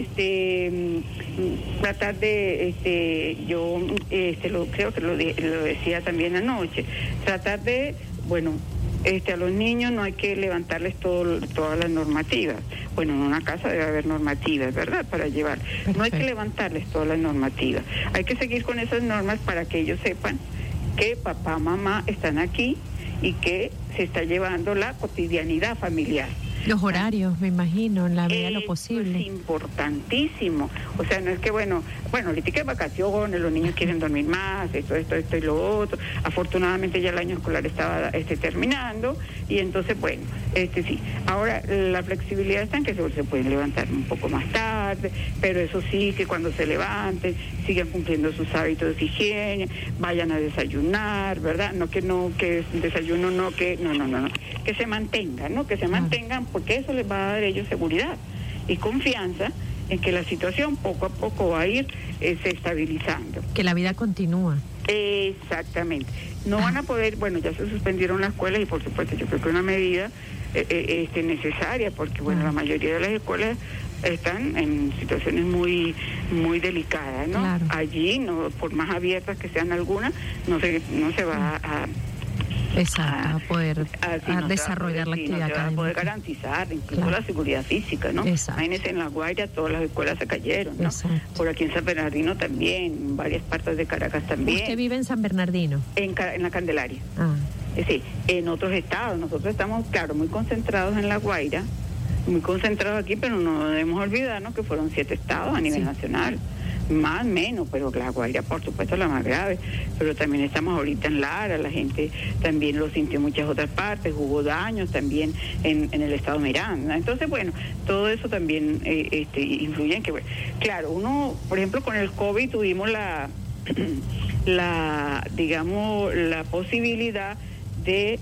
Tratar de, creo que lo decía también anoche, tratar de, bueno, a los niños no hay que levantarles todas las normativas. Bueno, en una casa debe haber normativas, ¿verdad? Para llevar. Perfecto. No hay que levantarles todas las normativas. Hay que seguir con esas normas para que ellos sepan que papá, mamá están aquí y que se está llevando la cotidianidad familiar. Los horarios, me imagino, en la medida de lo posible. Es importantísimo. O sea, no es que, bueno, ahorita que vacaciones, los niños quieren dormir más, esto y lo otro. Afortunadamente ya el año escolar estaba terminando y entonces, bueno, sí. Ahora, la flexibilidad está en que se pueden levantar un poco más tarde, pero eso sí, que cuando se levanten, sigan cumpliendo sus hábitos de higiene, vayan a desayunar, ¿verdad? No, que desayuno, no, que se mantengan, ¿no? Que se mantengan, porque eso les va a dar a ellos seguridad y confianza en que la situación poco a poco va a ir se estabilizando. Que la vida continúa. Exactamente. No van a poder, bueno, ya se suspendieron las escuelas y por supuesto yo creo que es una medida necesaria, porque bueno, la mayoría de las escuelas están en situaciones muy muy delicadas, ¿no? Claro. Allí, no, por más abiertas que sean algunas, no se va a poder desarrollar la actividad académica. Se va a poder garantizar incluso la seguridad física, ¿no? Imagínense, en La Guaira todas las escuelas se cayeron, ¿no? Exacto. Por aquí en San Bernardino también, en varias partes de Caracas también. ¿Usted vive en San Bernardino? En la Candelaria. Ah. Sí, en otros estados. Nosotros estamos, claro, muy concentrados en La Guaira, muy concentrados aquí, pero no debemos olvidarnos que fueron 7 estados a nivel nacional. Más, menos, pero La Guaira, por supuesto, la más grave. Pero también estamos ahorita en Lara, la gente también lo sintió en muchas otras partes, hubo daños también en el estado Miranda. Entonces, bueno, todo eso también influye en que, bueno, claro, uno, por ejemplo, con el COVID tuvimos la posibilidad de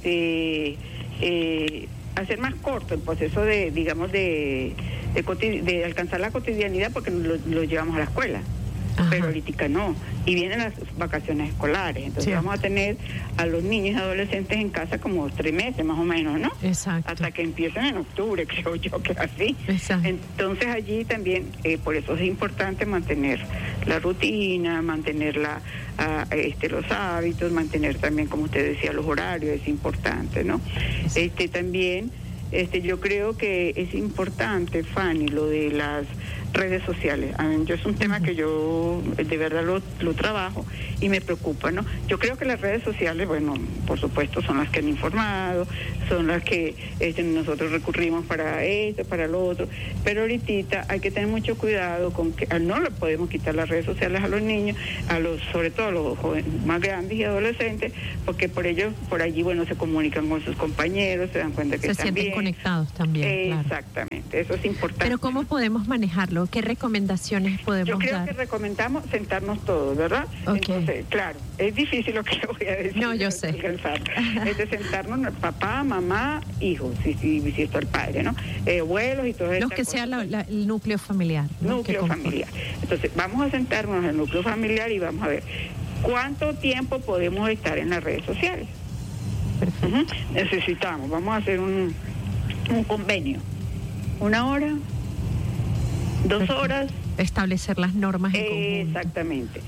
hacer más corto el proceso de alcanzar la cotidianidad, porque lo llevamos a la escuela. pero ahorita no. Y vienen las vacaciones escolares, entonces vamos a tener a los niños y adolescentes en casa como 3 meses más o menos, ¿no? Exacto. Hasta que empiecen en octubre, creo yo que así. Exacto. Entonces allí también, por eso es importante mantener la rutina, mantener los hábitos, mantener también, como usted decía, los horarios, es importante, ¿no? También, yo creo que es importante, Fanny, lo de las redes sociales. A mí, es un tema que yo de verdad lo trabajo y me preocupa, ¿no? Yo creo que las redes sociales, bueno, por supuesto, son las que han informado, son las que nosotros recurrimos para esto, para lo otro, pero ahorita hay que tener mucho cuidado con que no le podemos quitar las redes sociales a los niños, sobre todo a los jóvenes más grandes y adolescentes, porque por allí, bueno, se comunican con sus compañeros, se dan cuenta que están bien. Se sienten conectados también, Exactamente, eso es importante. Pero ¿cómo podemos manejarlo? ¿Qué recomendaciones podemos dar? Yo creo que recomendamos sentarnos todos, ¿verdad? Okay. Entonces, claro, es difícil lo que le voy a decir. No, yo sé. Es de sentarnos papá, mamá, hijos, si está el padre, ¿no? Abuelos y todo eso. Los que sea el núcleo familiar. Núcleo familiar. Entonces, vamos a sentarnos en el núcleo familiar y vamos a ver cuánto tiempo podemos estar en las redes sociales. Perfecto. Necesitamos, vamos a hacer un convenio. 1 hora, 2 Perfecto. horas. Establecer las normas en conjunto. Exactamente.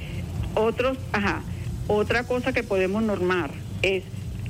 Otra cosa que podemos normar es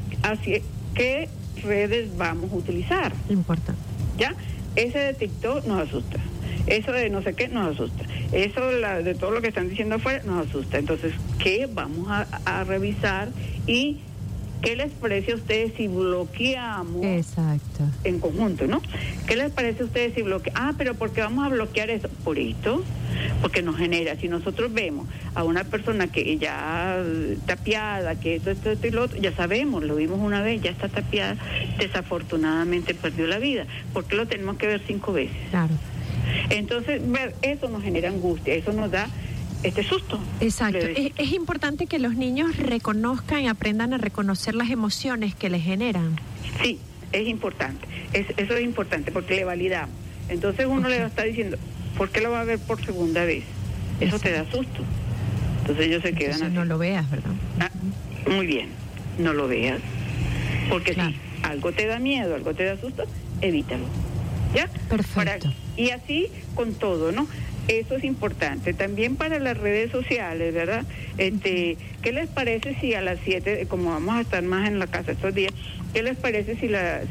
qué redes vamos a utilizar. Importante. ¿Ya? Ese de TikTok nos asusta. Eso de no sé qué nos asusta. Eso de todo lo que están diciendo afuera nos asusta. Entonces, ¿qué vamos a revisar? Y ¿qué les parece a ustedes si bloqueamos? Exacto. En conjunto, ¿no? ¿Qué les parece a ustedes si bloqueamos? Pero ¿por qué vamos a bloquear eso? Por esto, porque nos genera, si nosotros vemos a una persona que ya tapiada, que esto y lo otro, ya sabemos, lo vimos una vez, ya está tapiada, desafortunadamente perdió la vida. ¿Por qué lo tenemos que ver 5 veces? Claro. Entonces, eso nos genera angustia, eso nos da susto. Exacto. Es importante que los niños reconozcan y aprendan a reconocer las emociones que les generan. Sí, es importante. Eso es importante porque le validamos. Entonces uno le está diciendo, ¿por qué lo va a ver por segunda vez? Eso te da susto. Entonces ellos se quedan así. No lo veas, ¿verdad? Muy bien, no lo veas. Porque claro. Si algo te da miedo, algo te da susto, evítalo. ¿Ya? Perfecto. Y así con todo, ¿no? Eso es importante. También para las redes sociales, ¿verdad? ¿Qué les parece si a las 7, como vamos a estar más en la casa estos días, qué les parece si las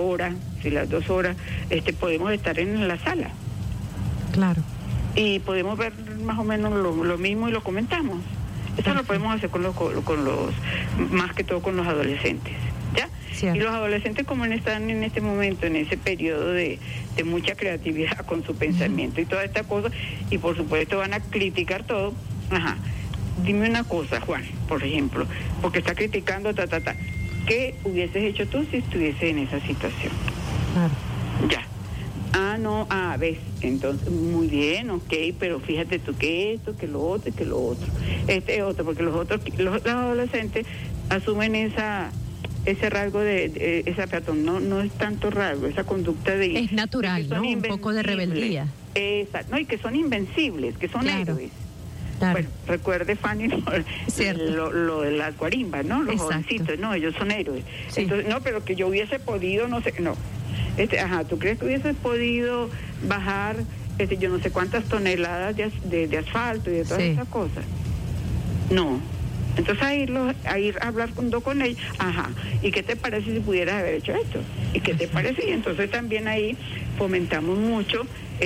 2 horas, podemos estar en la sala? Claro. Y podemos ver más o menos lo mismo y lo comentamos. Eso lo podemos hacer con los más que todo con los adolescentes, ¿ya? Cierto. Y los adolescentes como están en este momento, en ese periodo de mucha creatividad con su pensamiento y toda esta cosa, y por supuesto van a criticar todo. Ajá. Dime una cosa, Juan, por ejemplo, porque está criticando ¿qué hubieses hecho tú si estuvieses en esa situación? Claro. Ya. Ves, entonces, muy bien, ok, pero fíjate tú que esto, que lo otro y que lo otro. Porque los adolescentes asumen ese rasgo esa peatón, no es tanto rasgo, esa conducta de... Es natural, ¿no? Un poco de rebeldía. Exacto, no, y que son invencibles, que son héroes. Claro. Bueno, recuerde, Fanny, lo de las guarimbas, ¿no? Los jovencitos, no, ellos son héroes. Sí. Entonces, no, pero que yo hubiese podido, no sé, no. ¿Tú crees que hubieses podido bajar, yo no sé cuántas toneladas de asfalto y de todas esas cosas? No. Entonces a ir a hablar con ellos, ¿y qué te parece si pudieras haber hecho esto? ¿Y qué te parece? Y entonces también ahí fomentamos mucho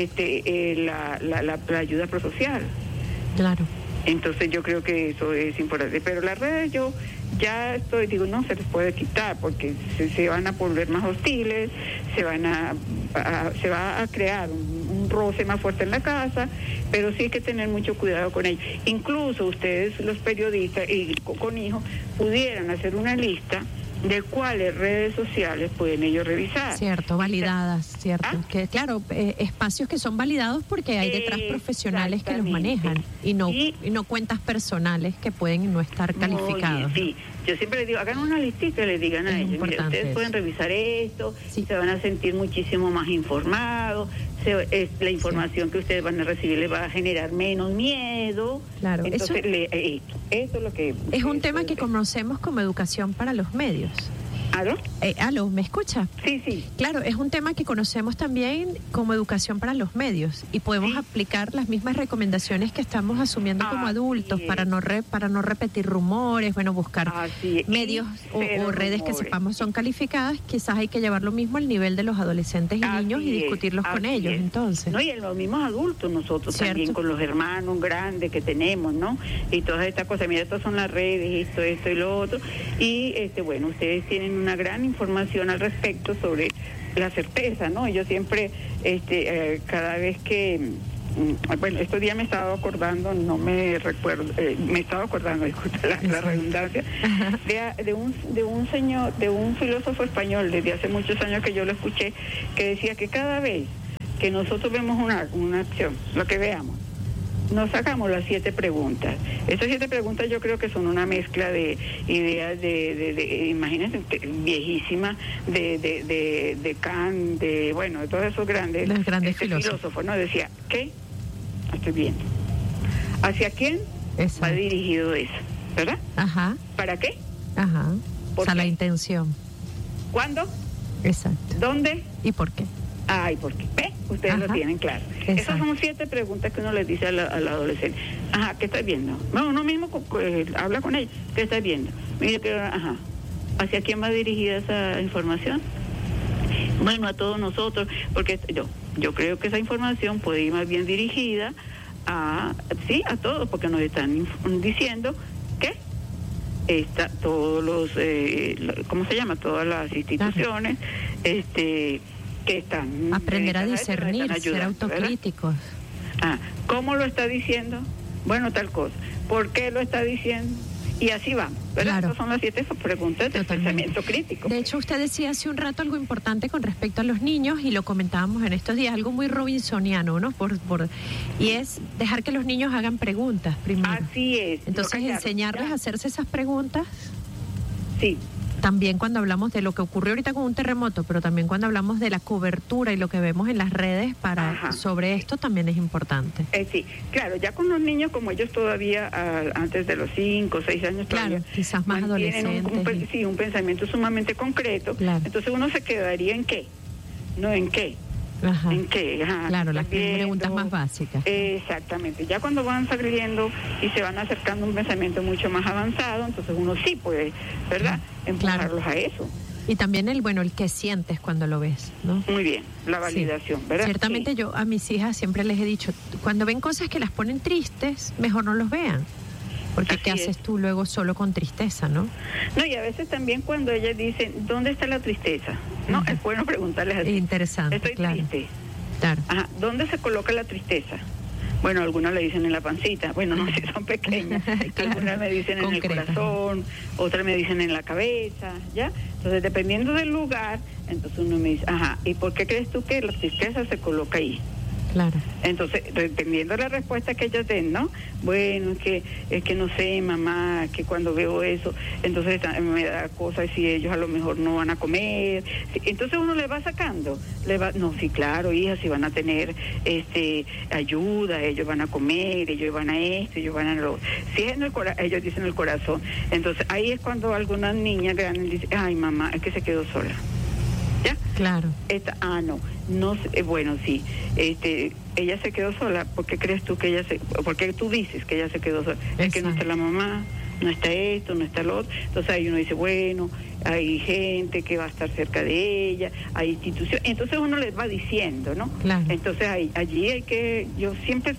la ayuda prosocial. Claro. Entonces yo creo que eso es importante. Pero las redes yo ya no se les puede quitar porque se van a volver más hostiles, se va a crear un roce más fuerte en la casa, pero sí hay que tener mucho cuidado con ellos. Incluso ustedes, los periodistas y con hijos, pudieran hacer una lista de cuáles redes sociales pueden ellos revisar. Cierto, validadas. ¿cierto? Que claro, espacios que son validados porque hay detrás profesionales que los manejan y no cuentas personales que pueden no estar calificados. Sí, yo siempre les digo, hagan una listita y les digan a ellos, mire, ustedes pueden revisar esto, se van a sentir muchísimo más informados, la información que ustedes van a recibir les va a generar menos miedo. Claro, entonces esto es lo que... Es un tema que conocemos como educación para los medios. ¿Aló? ¿Aló? ¿Me escucha? Sí. Claro, es un tema que conocemos también como educación para los medios y podemos aplicar las mismas recomendaciones que estamos asumiendo como adultos para no repetir rumores, buscar medios o redes que sepamos son calificadas. Quizás hay que llevar lo mismo al nivel de los adolescentes y niños y discutirlos con ellos, entonces. No, y en los mismos adultos nosotros también, con los hermanos grandes que tenemos, ¿no? Y todas estas cosas, mira, estas son las redes, esto y lo otro, y ustedes tienen una gran información al respecto sobre la certeza, ¿no? Yo siempre, cada vez que, estos días me estaba acordando, disculpa la redundancia, de un señor, de un filósofo español desde hace muchos años que yo lo escuché, que decía que cada vez que nosotros vemos una acción, lo que veamos, nos sacamos las 7 preguntas. Esas 7 preguntas yo creo que son una mezcla de ideas imagínense, viejísimas, de Kant, de todos esos grandes filósofos, ¿no? Decía, ¿qué? Estoy viendo. ¿Hacia quién va dirigido eso? ¿Verdad? Ajá. ¿Para qué? Ajá. O sea, la intención. ¿Cuándo? Exacto. ¿Dónde? ¿Y por qué? ¿Y por qué? Ustedes lo tienen claro. Exacto. Esas son 7 preguntas que uno les dice al adolescente. ¿Qué estás viendo? No, uno mismo habla con ella. ¿Qué estás viendo? Mire, ¿hacia quién va dirigida esa información? Bueno, a todos nosotros, porque yo creo que esa información puede ir más bien dirigida a todos, porque nos están diciendo que todos los, ¿cómo se llama? Todas las instituciones, que están... Aprender a discernir, ser autocríticos. ¿Cómo lo está diciendo? Bueno, tal cosa. ¿Por qué lo está diciendo? Y así vamos, ¿verdad? Claro. Esas son las 7 preguntas del pensamiento crítico. De hecho, usted decía hace un rato algo importante con respecto a los niños, y lo comentábamos en estos días, algo muy robinsoniano, ¿no? Y es dejar que los niños hagan preguntas primero. Así es. Entonces, enseñarles a hacerse esas preguntas. Sí. También cuando hablamos de lo que ocurrió ahorita con un terremoto, pero también cuando hablamos de la cobertura y lo que vemos en las redes sobre esto, también es importante. Sí, claro, ya con los niños, como ellos todavía antes de los 5 o 6 años, claro, quizás más adolescentes. Un pensamiento sumamente concreto. Claro. Entonces uno se quedaría en qué, no en qué. Ajá. ¿En qué? Claro, las preguntas más básicas. Exactamente. Ya cuando van saliendo y se van acercando a un pensamiento mucho más avanzado, entonces uno sí puede, ¿verdad?, empujarlos a eso. Y también el que sientes cuando lo ves, ¿no? Muy bien, la validación, ¿verdad? Ciertamente yo a mis hijas siempre les he dicho, cuando ven cosas que las ponen tristes, mejor no los vean. Porque ¿qué haces tú luego solo con tristeza, no? No, y a veces también cuando ellas dicen, ¿dónde está la tristeza? No, es bueno preguntarles así. Interesante, Estoy triste. Claro. ¿Dónde se coloca la tristeza? Bueno, algunas le dicen en la pancita, bueno, no sé, son pequeñas. Claro. Algunas me dicen en el corazón, otras me dicen en la cabeza, ¿ya? Entonces, dependiendo del lugar, entonces uno me dice, ¿y por qué crees tú que la tristeza se coloca ahí? Claro. Entonces, dependiendo de la respuesta que ellos den, ¿no? Bueno, es que no sé, mamá, que cuando veo eso, entonces me da cosas y ellos a lo mejor no van a comer. Entonces uno le va sacando, no, sí, claro, hija, si van a tener ayuda, ellos van a comer, ellos van a esto, ellos van a lo... Si es en el ellos dicen el corazón. Entonces, ahí es cuando algunas niñas grandes dicen, ay, mamá, es que se quedó sola. ¿Ya? Claro. No sé, bueno, sí, ella se quedó sola. ¿Por qué crees tú que por qué tú dices que ella se quedó sola? Exacto. Es que no está la mamá, no está esto, no está lo otro. Entonces ahí uno dice, bueno, hay gente que va a estar cerca de ella, hay instituciones. Entonces uno les va diciendo, ¿no? Claro. Entonces allí yo siempre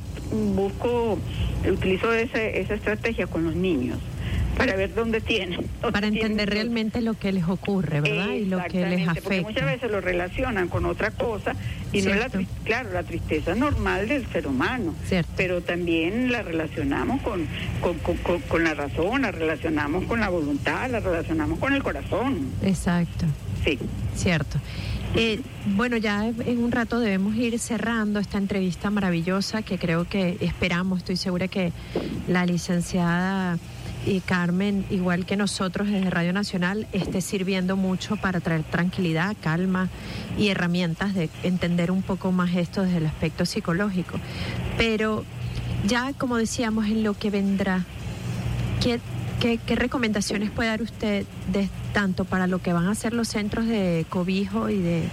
utilizo esa estrategia con los niños, para ver dónde tienen. Para entender realmente lo que les ocurre, ¿verdad? Y lo que les afecta. Porque muchas veces lo relacionan con otra cosa y no es la tristeza normal del ser humano. Cierto. Pero también la relacionamos con la razón, la relacionamos con la voluntad, la relacionamos con el corazón. Exacto. Sí. Cierto. Bueno, ya en un rato debemos ir cerrando esta entrevista maravillosa que creo que esperamos, estoy segura que la licenciada y Carmen, igual que nosotros desde Radio Nacional, esté sirviendo mucho para traer tranquilidad, calma y herramientas de entender un poco más esto desde el aspecto psicológico. Pero ya, como decíamos, en lo que vendrá, ¿Qué recomendaciones puede dar usted tanto para lo que van a ser los centros de cobijo y de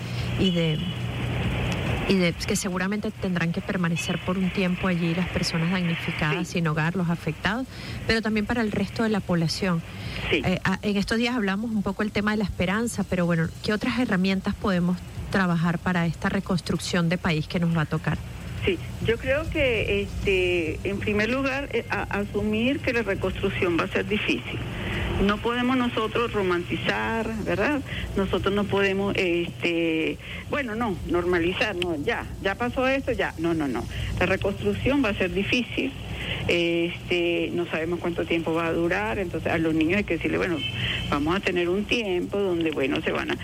que seguramente tendrán que permanecer por un tiempo allí las personas damnificadas, sin hogar, los afectados, pero también para el resto de la población? Sí. En estos días hablamos un poco del tema de la esperanza, pero bueno, ¿qué otras herramientas podemos trabajar para esta reconstrucción de país que nos va a tocar? Sí, yo creo que en primer lugar asumir que la reconstrucción va a ser difícil. No podemos nosotros romantizar, ¿verdad? Nosotros no podemos, normalizar, no, ya pasó esto, ya. No. La reconstrucción va a ser difícil. No sabemos cuánto tiempo va a durar, entonces a los niños hay que decirle, bueno, vamos a tener un tiempo donde, bueno, se van a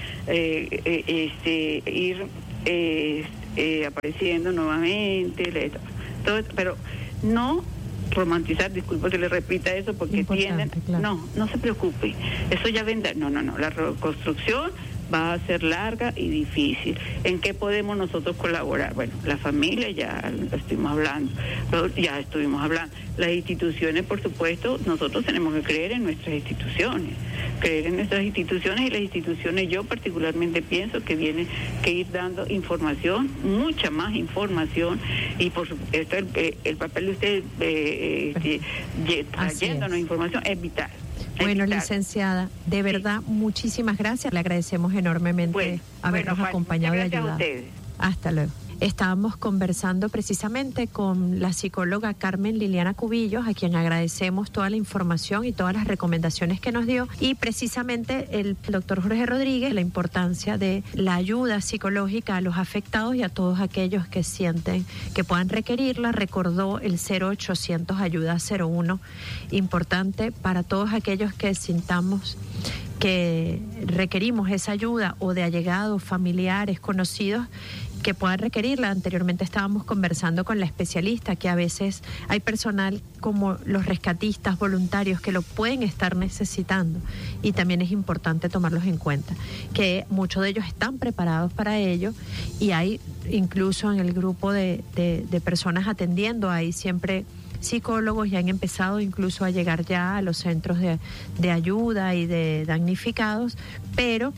ir apareciendo nuevamente, todo, pero no romantizar, disculpe que le repita eso, porque tienden, claro. No se preocupe, eso ya vendrá, no, la reconstrucción va a ser larga y difícil. ¿En qué podemos nosotros colaborar? Bueno, la familia ya estuvimos hablando. Las instituciones, por supuesto, nosotros tenemos que creer en nuestras instituciones. Y las instituciones, yo particularmente pienso que tienen que ir dando información, mucha más información, y por supuesto el papel de ustedes trayéndonos información es vital. Bueno, licenciada, de verdad, muchísimas gracias. Le agradecemos enormemente habernos acompañado y ayudado. Hasta luego. Estábamos conversando precisamente con la psicóloga Carmen Liliana Cubillos, a quien agradecemos toda la información y todas las recomendaciones que nos dio, y precisamente el doctor Jorge Rodríguez, la importancia de la ayuda psicológica a los afectados y a todos aquellos que sienten que puedan requerirla. Recordó el 0800 ayuda 01, importante para todos aquellos que sintamos que requerimos esa ayuda, o de allegados, familiares, conocidos que puedan requerirla. Anteriormente estábamos conversando con la especialista que a veces hay personal como los rescatistas voluntarios que lo pueden estar necesitando, y también es importante tomarlos en cuenta, que muchos de ellos están preparados para ello, y hay incluso en el grupo de personas atendiendo, hay siempre psicólogos, y han empezado incluso a llegar ya a los centros de ayuda y de damnificados, pero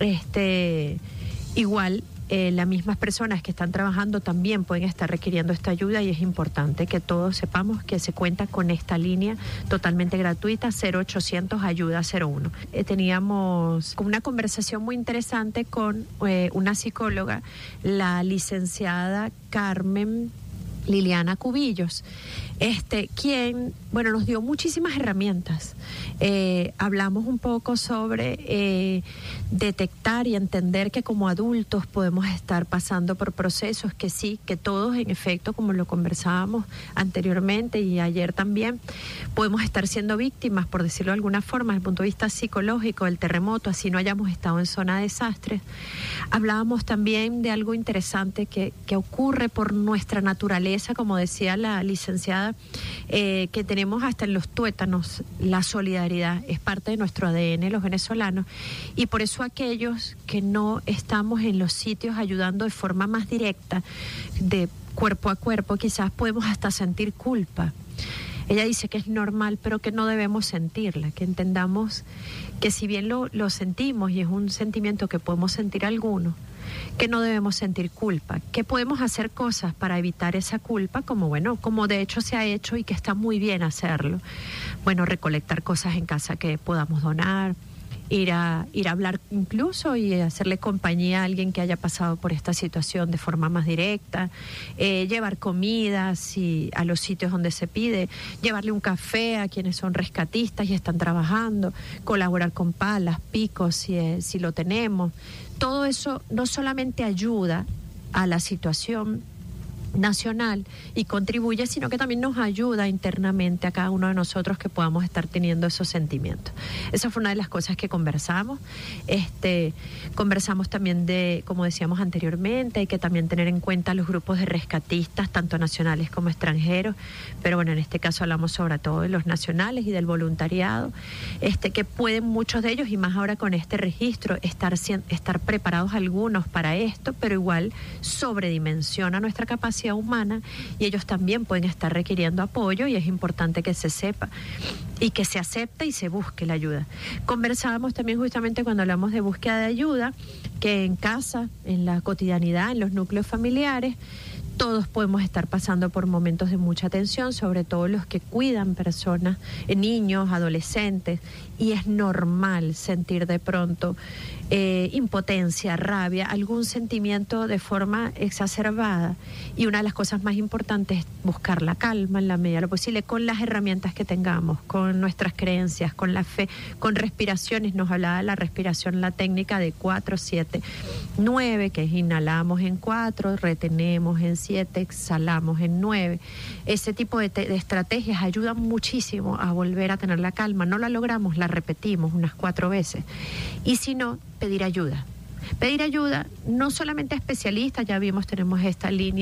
igual las mismas personas que están trabajando también pueden estar requiriendo esta ayuda, y es importante que todos sepamos que se cuenta con esta línea totalmente gratuita, 0800 ayuda 01. Teníamos una conversación muy interesante con una psicóloga, la licenciada Carmen Liliana Cubillos, quien, nos dio muchísimas herramientas. Hablamos un poco sobre detectar y entender que como adultos podemos estar pasando por procesos que sí, que todos en efecto, como lo conversábamos anteriormente y ayer también, podemos estar siendo víctimas, por decirlo de alguna forma, desde el punto de vista psicológico, del terremoto, así no hayamos estado en zona de desastres. Hablábamos también de algo interesante que ocurre por nuestra naturaleza, como decía la licenciada, que tenemos hasta en los tuétanos. La solidaridad es parte de nuestro ADN, los venezolanos, y por eso aquellos que no estamos en los sitios ayudando de forma más directa, de cuerpo a cuerpo, quizás podemos hasta sentir culpa. Ella dice que es normal, pero que no debemos sentirla, que entendamos que si bien lo sentimos, y es un sentimiento que podemos sentir algunos, que no debemos sentir culpa, que podemos hacer cosas para evitar esa culpa, como de hecho se ha hecho y que está muy bien hacerlo. Recolectar cosas en casa que podamos donar, ir a hablar incluso y hacerle compañía a alguien que haya pasado por esta situación de forma más directa, llevar comidas a los sitios donde se pide, llevarle un café a quienes son rescatistas y están trabajando, colaborar con palas, picos si lo tenemos. Todo eso no solamente ayuda a la situación nacional y contribuye, sino que también nos ayuda internamente a cada uno de nosotros que podamos estar teniendo esos sentimientos. Esa fue una de las cosas que conversamos. Conversamos también de, como decíamos anteriormente, hay que también tener en cuenta los grupos de rescatistas, tanto nacionales como extranjeros, pero bueno, en este caso hablamos sobre todo de los nacionales y del voluntariado, que pueden muchos de ellos, y más ahora con este registro, estar preparados algunos para esto, pero igual sobredimensiona nuestra capacidad humana y ellos también pueden estar requiriendo apoyo, y es importante que se sepa y que se acepte y se busque la ayuda. Conversábamos también justamente cuando hablamos de búsqueda de ayuda, que en casa, en la cotidianidad, en los núcleos familiares, todos podemos estar pasando por momentos de mucha tensión, sobre todo los que cuidan personas, niños, adolescentes, y es normal sentir de pronto impotencia, rabia, algún sentimiento de forma exacerbada, y una de las cosas más importantes es buscar la calma en la medida de lo posible, con las herramientas que tengamos, con nuestras creencias, con la fe, con respiraciones. Nos hablaba de la respiración, la técnica de 4, 7, 9, que es inhalamos en 4, retenemos en 7, exhalamos en 9. Ese tipo de estrategias ayudan muchísimo a volver a tener la calma. No la logramos, la repetimos unas 4 veces. Y si no, pedir ayuda. Pedir ayuda no solamente a especialistas, ya vimos, tenemos esta línea